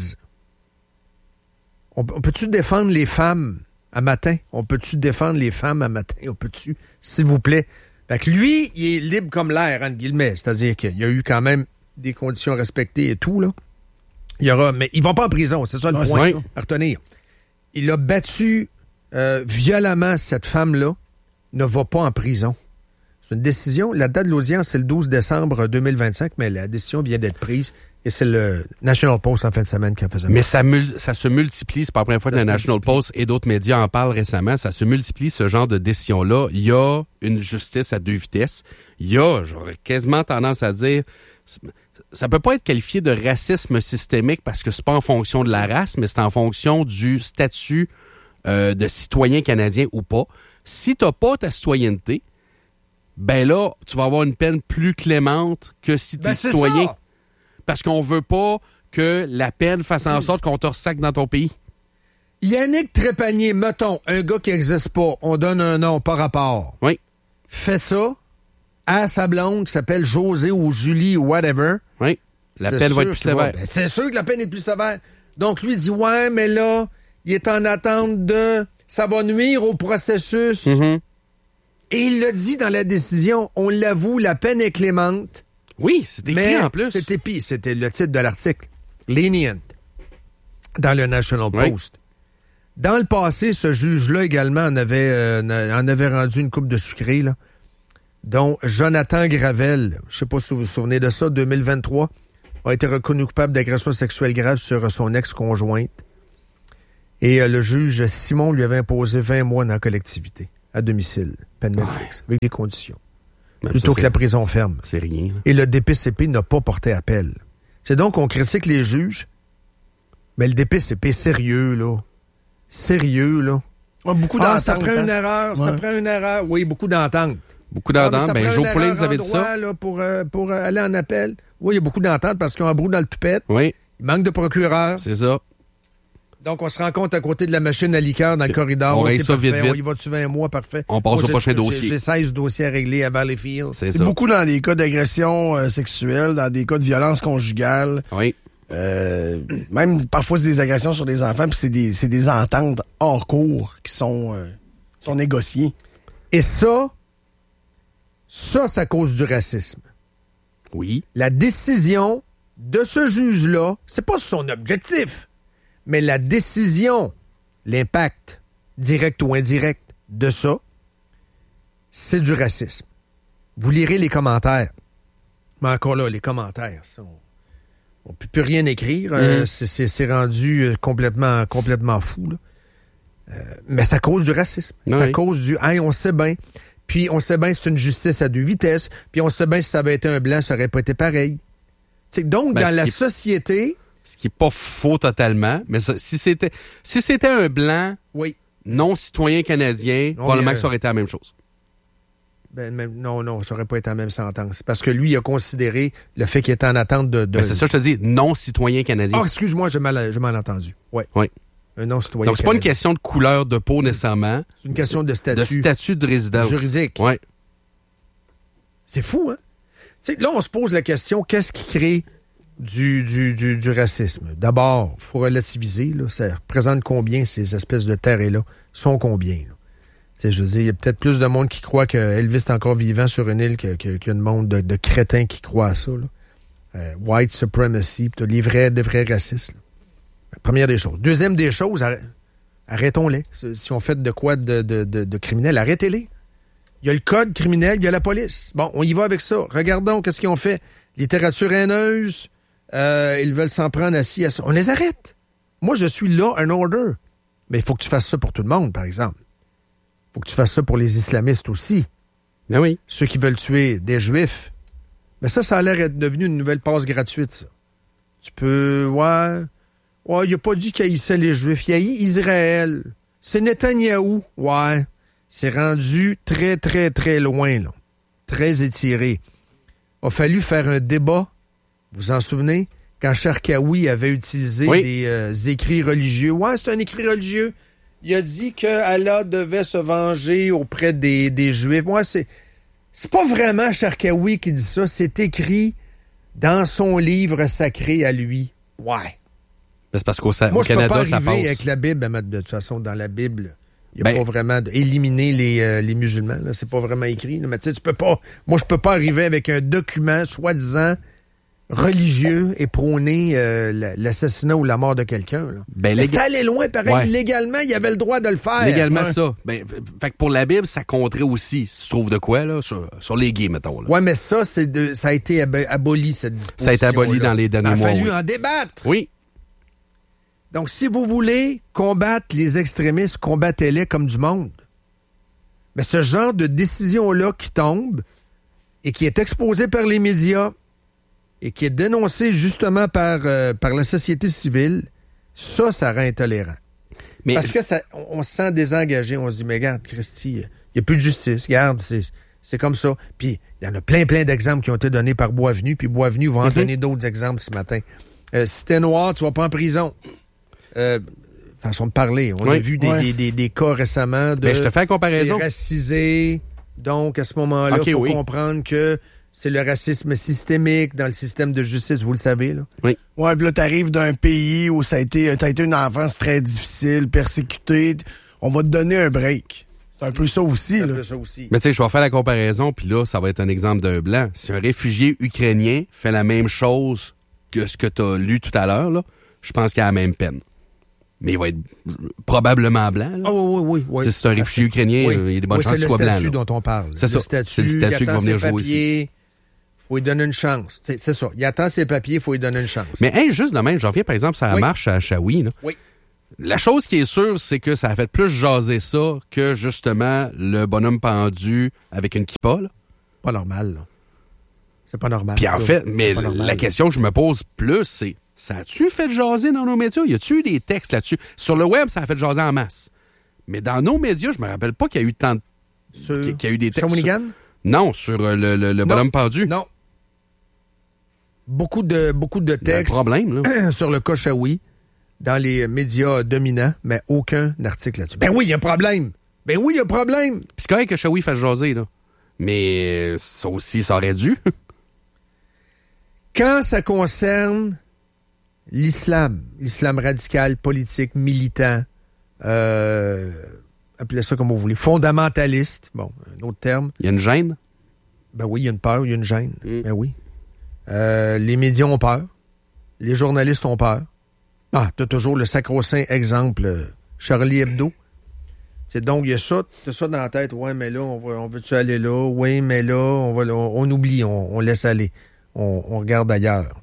On peut-tu défendre les femmes à matin? On peut-tu défendre les femmes à matin? On peut-tu, s'il vous plaît? Fait que lui, il est libre comme l'air, entre guillemets. C'est-à-dire qu'il y a eu quand même des conditions respectées et tout, là. Mais il va pas en prison, c'est ça le point à retenir. Il a battu violemment cette femme-là, ne va pas en prison. C'est une décision. La date de l'audience, c'est le 12 décembre 2025, mais la décision vient d'être prise. Et c'est le National Post en fin de semaine qui en faisait. Mais ça se multiplie. C'est pas la première fois que le National Post et d'autres médias en parlent récemment. Ça se multiplie, ce genre de décision-là. Il y a une justice à deux vitesses. Il y a, j'aurais quasiment tendance à dire, ça peut pas être qualifié de racisme systémique parce que c'est pas en fonction de la race, mais c'est en fonction du statut de citoyen canadien ou pas. Si t'as pas ta citoyenneté, là, tu vas avoir une peine plus clémente que si t'es citoyen. Ça. Parce qu'on veut pas que la peine fasse en sorte qu'on te ressaque dans ton pays. Yannick Trépanier, mettons, un gars qui n'existe pas, on donne un nom par rapport. Oui. Fait ça à sa blonde qui s'appelle José ou Julie ou whatever. Oui. La peine va être plus sévère. C'est sûr que la peine est plus sévère. Donc lui dit, ouais, mais là, il est en attente de... Ça va nuire au processus. Mm-hmm. Et il l'a dit dans la décision, on l'avoue, la peine est clémente. Oui, c'est écrit en plus. C'était le titre de l'article. lenient dans le National Post. Dans le passé, ce juge-là également en avait rendu une coupe de sucré, là, dont Jonathan Gravel, je ne sais pas si vous vous souvenez de ça, 2023, a été reconnu coupable d'agression sexuelle grave sur son ex-conjointe. Et le juge Simon lui avait imposé 20 mois dans la collectivité, à domicile, peine Netflix, avec des conditions. Même plutôt ça, que la prison ferme. C'est rien. Là. Et le DPCP n'a pas porté appel. C'est donc qu'on critique les juges, mais le DPCP sérieux, là. Sérieux, là. Ouais, beaucoup d'entente. Ça prend une erreur, ça prend une erreur. Oui, beaucoup d'entente. Beaucoup d'entente. Ben, Joe Poulet, vous avez dit ça? Là, pour aller en appel. Oui, il y a beaucoup d'entente parce qu'ils ont un brou dans le toupette. Oui. Il manque de procureur. C'est ça. Donc, on se rencontre à côté de la machine à liqueur dans le corridor. On règle ça vite. On y va-tu 20 mois, parfait. On passe au prochain dossier. J'ai 16 dossiers à régler à Valleyfield. C'est ça. Beaucoup dans des cas d'agression sexuelle, dans des cas de violence conjugale. Oui. Même parfois, c'est des agressions sur des enfants, puis c'est des ententes hors cours qui sont négociées. Et ça cause du racisme. Oui. La décision de ce juge-là, c'est pas son objectif, mais la décision, l'impact direct ou indirect de ça, c'est du racisme. Vous lirez les commentaires. Mais encore là, les commentaires, on ne peut plus rien écrire. C'est rendu complètement fou. Là. Mais ça cause du racisme. Oui. Ça cause du « hey, on sait bien ». Puis on sait bien que c'est une justice à 2 vitesses. Puis on sait bien que si ça avait été un blanc, ça n'aurait pas été pareil. T'sais, donc, dans la société... Ce qui n'est pas faux totalement, mais si c'était un blanc non-citoyen canadien, probablement que ça aurait été la même chose. Non, ça n'aurait pas été la même sentence. Parce que lui, il a considéré le fait qu'il était en attente de... Ben c'est ça, je te dis, non-citoyen canadien. Ah, excuse-moi, j'ai mal entendu. Oui. Un non-citoyen Donc, c'est canadien. pas une question de couleur de peau, nécessairement. C'est une question de statut. De statut de résidence. Juridique. Oui. C'est fou, hein? T'sais, là, on se pose la question, qu'est-ce qui crée du racisme? D'abord, il faut relativiser. Là, ça représente combien ces espèces de terres-là? Sont combien? Là? Je veux dire, il y a peut-être plus de monde qui croit que Elvis est encore vivant sur une île qu'il y a un monde de crétins qui croient à ça. Là. White supremacy, puis les vrais racistes. Là. Première des choses. Deuxième des choses, arrêtons-les. Si on fait de quoi de criminel, arrêtez-les. Il y a le code criminel, il y a la police. Bon, on y va avec ça. Regardons qu'est-ce qu'ils ont fait. Littérature haineuse, ils veulent s'en prendre assis à ça. On les arrête. Moi, je suis là, un order. Mais il faut que tu fasses ça pour tout le monde, par exemple. Il faut que tu fasses ça pour les islamistes aussi. Ben oui. Ceux qui veulent tuer des Juifs. Mais ça a l'air d'être devenu une nouvelle passe gratuite, ça. Tu peux... Ouais, il a pas dit qu'il haïssait les Juifs. Il haït Israël. C'est Netanyahou. Ouais. C'est rendu très, très, très loin, là. Très étiré. Il a fallu faire un débat, vous vous en souvenez, quand Charkaoui avait utilisé des écrits religieux. Ouais, c'est un écrit religieux. Il a dit que Allah devait se venger auprès des Juifs. Moi, c'est pas vraiment Charkaoui qui dit ça. C'est écrit dans son livre sacré à lui. Ouais. C'est parce qu'au Canada, ça passe. Moi, je peux pas arriver avec la Bible. De toute façon, dans la Bible... Il n'y a pas vraiment d'éliminer les musulmans. Là. C'est pas vraiment écrit. Là. Mais tu sais, tu peux pas... Moi, je peux pas arriver avec un document soi-disant religieux et prôner l'assassinat ou la mort de quelqu'un. C'est allé loin, pareil. Ouais. Légalement, il avait le droit de le faire. Légalement, ça. Fait que pour la Bible, ça compterait aussi, si tu trouves de quoi, là, sur les gays, mettons. Là. Ouais, mais ça, ça a été aboli, cette disposition. Ça a été aboli dans les derniers mois. Il a fallu en débattre. Oui. Donc, si vous voulez combattre les extrémistes, combattez-les comme du monde. Mais ce genre de décision-là qui tombe et qui est exposée par les médias et qui est dénoncée justement par la société civile, ça rend intolérant. Mais parce que on se sent désengagé. On se dit, mais regarde, Christy, il n'y a plus de justice. Regarde, c'est comme ça. Puis, il y en a plein d'exemples qui ont été donnés par Boisvenu, puis Boisvenu va en donner d'autres exemples ce matin. Si t'es noir, tu vas pas en prison. Façon de parler. On a vu des cas récemment de je te fais la comparaison. Des racisés. Donc, à ce moment-là, il faut comprendre que c'est le racisme systémique dans le système de justice, vous le savez. Là. Oui. Ouais, puis là, t'arrives d'un pays où t'as été une enfance très difficile, persécutée. On va te donner un break. C'est un peu ça aussi. Là. Mais tu sais, je vais faire la comparaison, puis là, ça va être un exemple d'un blanc. Si un réfugié ukrainien fait la même chose ce que tu as lu tout à l'heure, là, je pense qu'il a la même peine. Mais il va être probablement blanc. Là. Oh, oui. C'est un réfugié ukrainien, il y a des bonnes chances qu'il soit blanc. C'est le statut dont on parle. C'est ça. C'est le statut qui va venir jouer ici. Il faut lui donner une chance. C'est ça. Il attend ses papiers, il faut lui donner une chance. Mais juste de même, j'en reviens par exemple sur la marche à Shawi. Là. Oui. La chose qui est sûre, c'est que ça a fait plus jaser ça que justement le bonhomme pendu avec une kippa. Là. Pas normal, là. C'est pas normal. Puis en fait, mais la question que je me pose plus, c'est ça a-tu fait jaser dans nos médias? Y a-tu eu des textes là-dessus? Sur le web, ça a fait jaser en masse. Mais dans nos médias, je me rappelle pas qu'il y a eu tant de... qu'il y a eu des textes. Shawinigan? Non, sur le bonhomme pendu. Non. Beaucoup de textes problème, là. sur le cas Shawi dans les médias dominants, mais aucun article là-dessus. Ben oui, il y a un problème. Puis c'est correct que Shawi fasse jaser, là. Mais ça aussi, ça aurait dû. Quand ça concerne l'islam radical, politique, militant, appelez ça comme vous voulez, fondamentaliste, bon, un autre terme. Il y a une gêne? Ben oui, il y a une peur, il y a une gêne. Ben oui. Les médias ont peur. Les journalistes ont peur. Ah, t'as toujours le sacro-saint exemple Charlie Hebdo. C'est donc, il y a ça, t'as ça dans la tête. Ouais, mais là, on veut-tu aller là? Oui, mais là, on oublie, on laisse aller. On regarde ailleurs.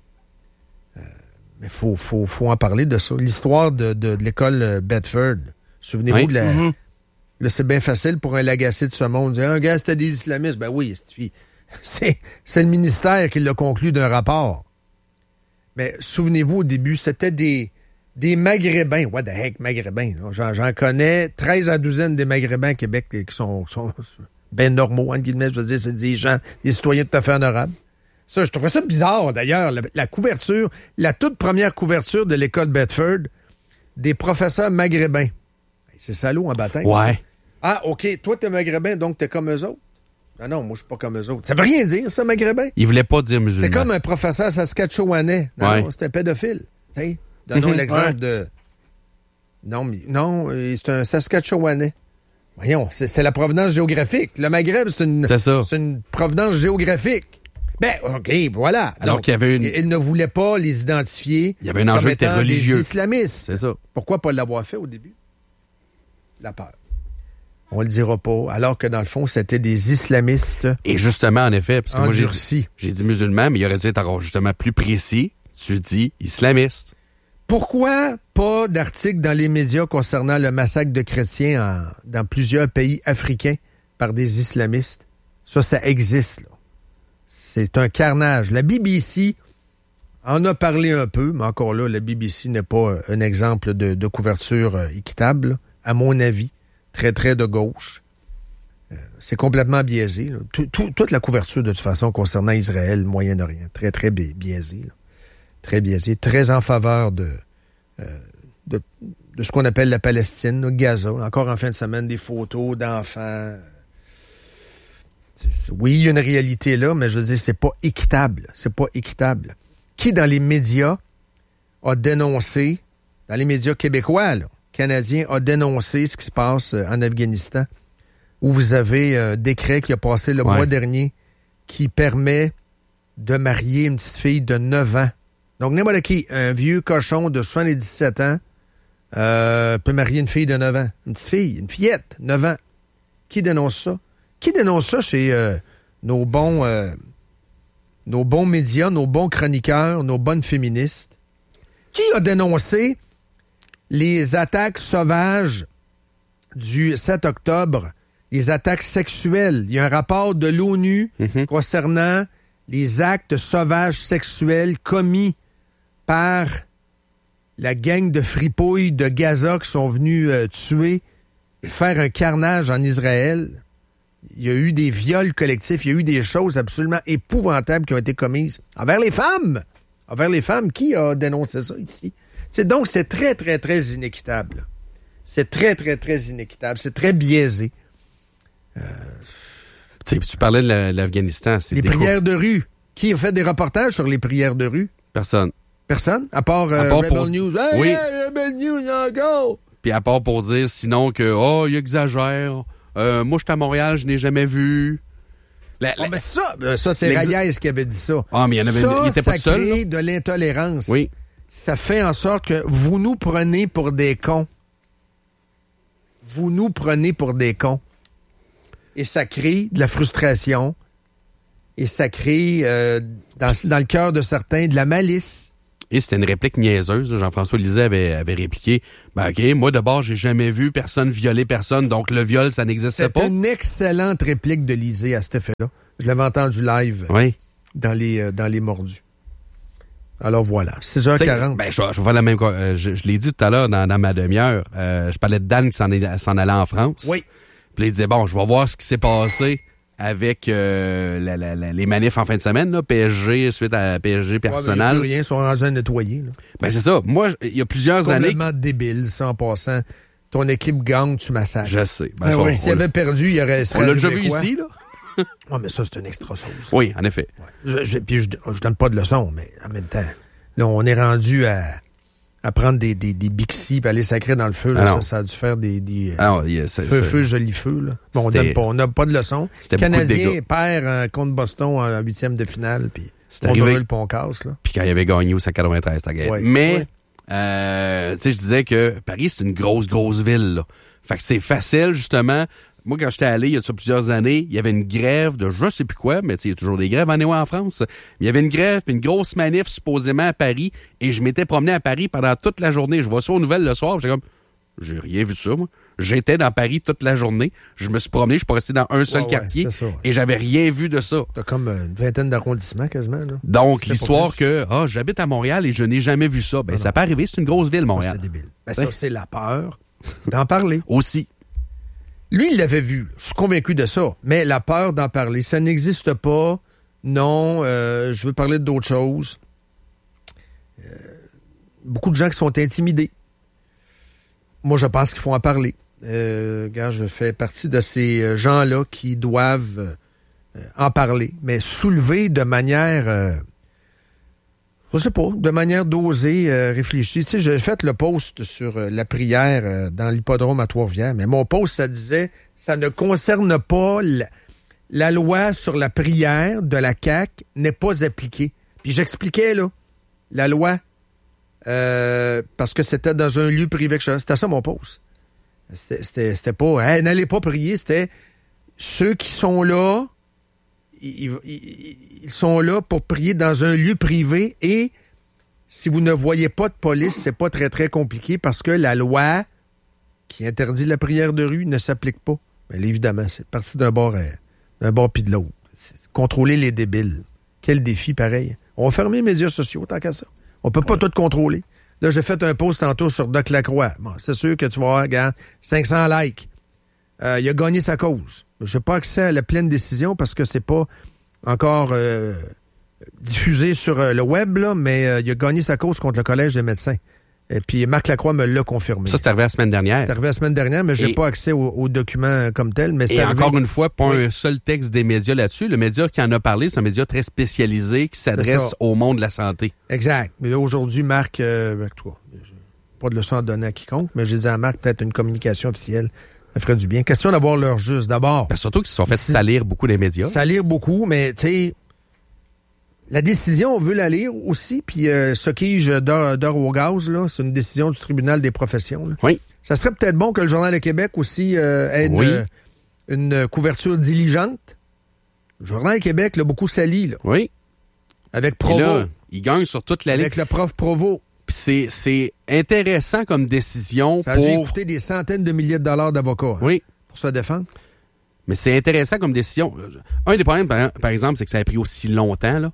Mais faut en parler de ça. L'histoire de l'école Bedford. Souvenez-vous de la... Là, c'est bien facile pour un Lagacé de ce monde. Un gars, c'était des islamistes. Ben oui, c'est le ministère qui l'a conclu d'un rapport. Mais souvenez-vous, au début, c'était des Maghrébins. What the heck, Maghrébins? J'en connais 13 à 12 des Maghrébins à Québec qui sont ben normaux, entre guillemets. Je veux dire, c'est des gens, des citoyens tout à fait honorables. Ça, je trouvais ça bizarre, d'ailleurs, la couverture, la toute première couverture de l'école Bedford, des professeurs maghrébins. C'est salaud en baptême. Ouais. Ça. Ah, OK, toi, t'es maghrébin, donc t'es comme eux autres. Non, moi, je suis pas comme eux autres. Ça veut rien dire, ça, maghrébin. Il voulait pas dire musulman. C'est comme un professeur saskatchewanais. Non, c'est un pédophile. Donnons l'exemple de... Non, c'est un saskatchewanais. Voyons, c'est la provenance géographique. Le Maghreb, c'est une provenance géographique. Ben, OK, voilà. Alors qu'il y avait il ne voulait pas les identifier. Il y avait un enjeu qui était religieux. Des islamistes. C'est ça. Pourquoi pas l'avoir fait au début? La peur. On le dira pas. Alors que dans le fond, c'était des islamistes. Et justement, en effet, parce que moi, j'ai dit musulman, mais il aurait dû être encore justement plus précis. Tu dis islamiste. Pourquoi pas d'article dans les médias concernant le massacre de chrétiens dans plusieurs pays africains par des islamistes? Ça existe, là. C'est un carnage. La BBC en a parlé un peu, mais encore là, la BBC n'est pas un exemple de couverture équitable, à mon avis. Très, très de gauche. C'est complètement biaisé. Là. Toute la couverture, de toute façon, concernant Israël, Moyen-Orient, très, très biaisé. Là. Très biaisé. Très en faveur de ce qu'on appelle la Palestine, là, Gaza. Encore en fin de semaine, des photos d'enfants. Oui, il y a une réalité là, mais je veux dire, c'est pas équitable. C'est pas équitable. Qui, dans les médias, a dénoncé, dans les médias québécois, là, canadiens, a dénoncé ce qui se passe en Afghanistan, où vous avez un décret qui a passé le mois dernier qui permet de marier une petite fille de 9 ans. Donc, n'importe qui, un vieux cochon de 77 ans peut marier une fille de 9 ans. Une petite fille, une fillette, 9 ans. Qui dénonce ça? Qui dénonce ça chez nos bons médias, nos bons chroniqueurs, nos bonnes féministes? Qui a dénoncé les attaques sauvages du 7 octobre, les attaques sexuelles? Il y a un rapport de l'ONU concernant les actes sauvages sexuels commis par la gang de fripouilles de Gaza qui sont venus tuer et faire un carnage en Israël. Il y a eu des viols collectifs, il y a eu des choses absolument épouvantables qui ont été commises envers les femmes. Envers les femmes, qui a dénoncé ça ici? Donc, c'est très, très, très inéquitable. C'est très, très, très inéquitable. C'est très biaisé. Tu parlais de l'Afghanistan. Les prières de rue. Qui a fait des reportages sur les prières de rue? Personne. Personne? À part Rebel News. Hey, oui. Rebel News, encore! Puis à part pour dire sinon que, il exagère. Moi, je suis à Montréal, je n'ai jamais vu. Mais ça c'est Reyes qui avait dit ça. Ah, mais il était pas seul. Ça crée de l'intolérance. Oui. Ça fait en sorte que vous nous prenez pour des cons. Vous nous prenez pour des cons. Et ça crée de la frustration. Et ça crée, dans le cœur de certains, de la malice. Et c'était une réplique niaiseuse. Jean-François Lisée avait répliqué, OK, moi d'abord, j'ai jamais vu personne violer personne, donc le viol, ça n'existait pas. C'est une excellente réplique de Lisée à cet effet-là. Je l'avais entendu live dans les Mordus. Alors voilà, 6h40. Je vais faire la même chose. Je l'ai dit tout à l'heure dans ma demi-heure. Je parlais de Dan qui s'en allait en France. Oui. Puis il disait, bon, je vais voir ce qui s'est passé avec les manifs en fin de semaine, là, PSG, suite à PSG personnel. Plus rien, ils sont rendus à nettoyer. Là. Ben c'est ça. Moi, il y a plusieurs années... Complètement débile, ça, en passant. Ton équipe gagne, tu massacres. Je sais. S'il avait perdu, il aurait... On l'a déjà vu ici, là. Oui, mais ça, c'est une extra sauce. Oui, en effet. Ouais. Je donne pas de leçons, mais en même temps, là, on est rendu à prendre des Bixi et aller sacrer dans le feu. Là, ça a dû faire des feu, joli feu. Là. Bon, on n'a pas de leçon. Le Canadien perd contre Boston en 8e de finale, puis on brûle pont casse. Puis quand il avait gagné au 93 ta guerre. Ouais. Mais, tu sais, je disais que Paris, c'est une grosse ville. Là. Fait que c'est facile, justement. Moi, quand j'étais allé, il y a plusieurs années, il y avait une grève de je sais plus quoi, mais il y a toujours des grèves en France. Il y avait une grève puis une grosse manif supposément à Paris, et je m'étais promené à Paris pendant toute la journée. Je vois ça aux nouvelles le soir, j'étais comme, j'ai rien vu de ça, moi. J'étais dans Paris toute la journée. Je me suis promené, je suis pas resté dans un seul quartier, et j'avais rien vu de ça. T'as comme une vingtaine d'arrondissements quasiment, là. Donc, l'histoire que, j'habite à Montréal et je n'ai jamais vu ça. Ben, ça peut arriver, c'est une grosse ville, Montréal. Ça, c'est débile. Ben, ça, c'est la peur d'en parler. Aussi. Lui, il l'avait vu. Je suis convaincu de ça. Mais la peur d'en parler, ça n'existe pas. Non, je veux parler d'autres choses. Beaucoup de gens qui sont intimidés. Moi, je pense qu'il faut en parler. Regarde, je fais partie de ces gens-là qui doivent en parler, mais soulever de manière... je sais pas, de manière dosée, réfléchie. Tu sais, j'ai fait le post sur la prière dans l'hippodrome à Trois-Rivières, mais mon post, ça disait, ça ne concerne pas la loi sur la prière de la CAQ n'est pas appliquée. Puis j'expliquais, là, la loi, parce que c'était dans un lieu privé. C'était ça mon post. C'était pas, n'allez pas prier, c'était ceux qui sont là, ils sont là pour prier dans un lieu privé, et si vous ne voyez pas de police, c'est pas très, très compliqué parce que la loi qui interdit la prière de rue ne s'applique pas. Mais là, évidemment, c'est parti d'un bord puis de l'autre. Contrôler les débiles. Quel défi, pareil. On va fermer les médias sociaux, tant qu'à ça. On peut pas tout contrôler. Là, j'ai fait un post tantôt sur Doc Lacroix. Bon, c'est sûr que tu vas avoir, regarde, 500 likes. Il a gagné sa cause. Je n'ai pas accès à la pleine décision parce que c'est pas encore diffusé sur le web, là, mais il a gagné sa cause contre le Collège des médecins. Et puis Marc Lacroix me l'a confirmé. Ça, c'est arrivé la semaine dernière. C'est arrivé la semaine dernière, mais j'ai pas accès aux documents comme tel. Mais et encore une fois, pas un seul texte des médias là-dessus. Le média qui en a parlé, c'est un média très spécialisé qui s'adresse au monde de la santé. Exact. Mais là, aujourd'hui, Marc, avec toi, pas de leçon à donner à quiconque, mais j'ai dit à Marc, peut-être une communication officielle. Ça ferait du bien. Question d'avoir l'heure juste, d'abord. Ben, surtout qu'ils se sont fait salir beaucoup les médias. Salir beaucoup, mais tu sais, la décision, on veut la lire aussi, puis ce quiche d'or au gaz, là, c'est une décision du tribunal des professions. Là. Oui. Ça serait peut-être bon que le Journal de Québec aussi ait une couverture diligente. Le Journal de Québec l'a beaucoup sali, là. Oui. Avec Provo. Et là, il gagne sur toute la ligne. Avec le prof Provo. C'est intéressant comme décision. Ça a dû coûter des centaines de milliers de dollars d'avocats pour se défendre. Mais c'est intéressant comme décision. Un des problèmes, par exemple, c'est que ça a pris aussi longtemps. Là.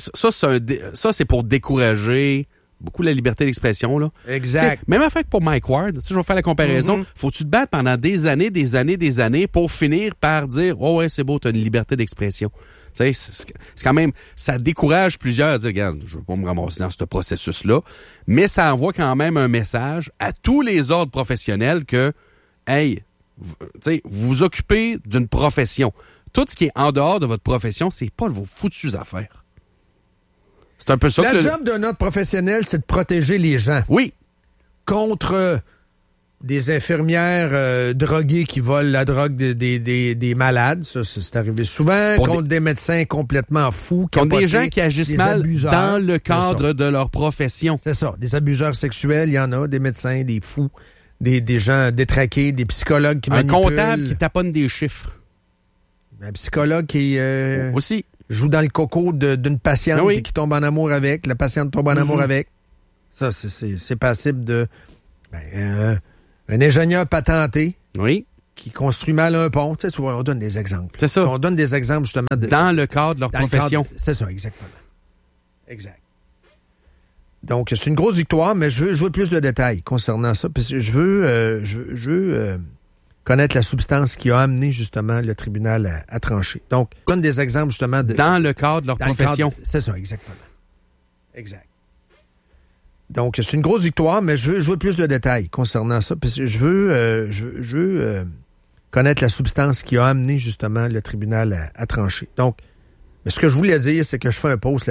Ça, c'est pour décourager beaucoup la liberté d'expression. Là. Exact. T'sais, même affaire que pour Mike Ward, je vais faire la comparaison. Faut-tu te battre pendant des années pour finir par dire « Oh ouais, c'est beau, t'as une liberté d'expression. » C'est quand même, ça décourage plusieurs à dire, regarde, je ne veux pas me ramasser dans ce processus-là, mais ça envoie quand même un message à tous les ordres professionnels que, hey, vous vous occupez d'une profession. Tout ce qui est en dehors de votre profession, c'est pas de vos foutues affaires. C'est un peu ça que... La job d'un ordre professionnel, c'est de protéger les gens. Oui. Contre des infirmières droguées qui volent la drogue des malades. Ça, c'est arrivé souvent. Contre des médecins complètement fous. Contre des gens qui agissent mal abuseurs, dans le cadre de leur profession. C'est ça. Des abuseurs sexuels, il y en a. Des médecins, des fous, des gens détraqués, des psychologues qui manipulent. Un comptable qui taponne des chiffres. Un psychologue qui aussi joue dans le coco d'une patiente et qui tombe en amour avec. La patiente tombe en amour avec. Ça, c'est passible de... un ingénieur patenté qui construit mal un pont. Tu sais, on donne des exemples. C'est ça. On donne des exemples, justement. Dans le cadre de leur profession. C'est ça, exactement. Exact. Donc, c'est une grosse victoire, mais je veux plus de détails concernant ça. Parce que je veux connaître la substance qui a amené, justement, le tribunal à trancher. Donc, on donne des exemples, justement. Dans le cadre de leur profession. C'est ça, exactement. Exact. Donc, c'est une grosse victoire, mais je veux plus de détails concernant ça, parce que je veux connaître la substance qui a amené, justement, le tribunal à trancher. Donc, mais ce que je voulais dire, c'est que je fais un post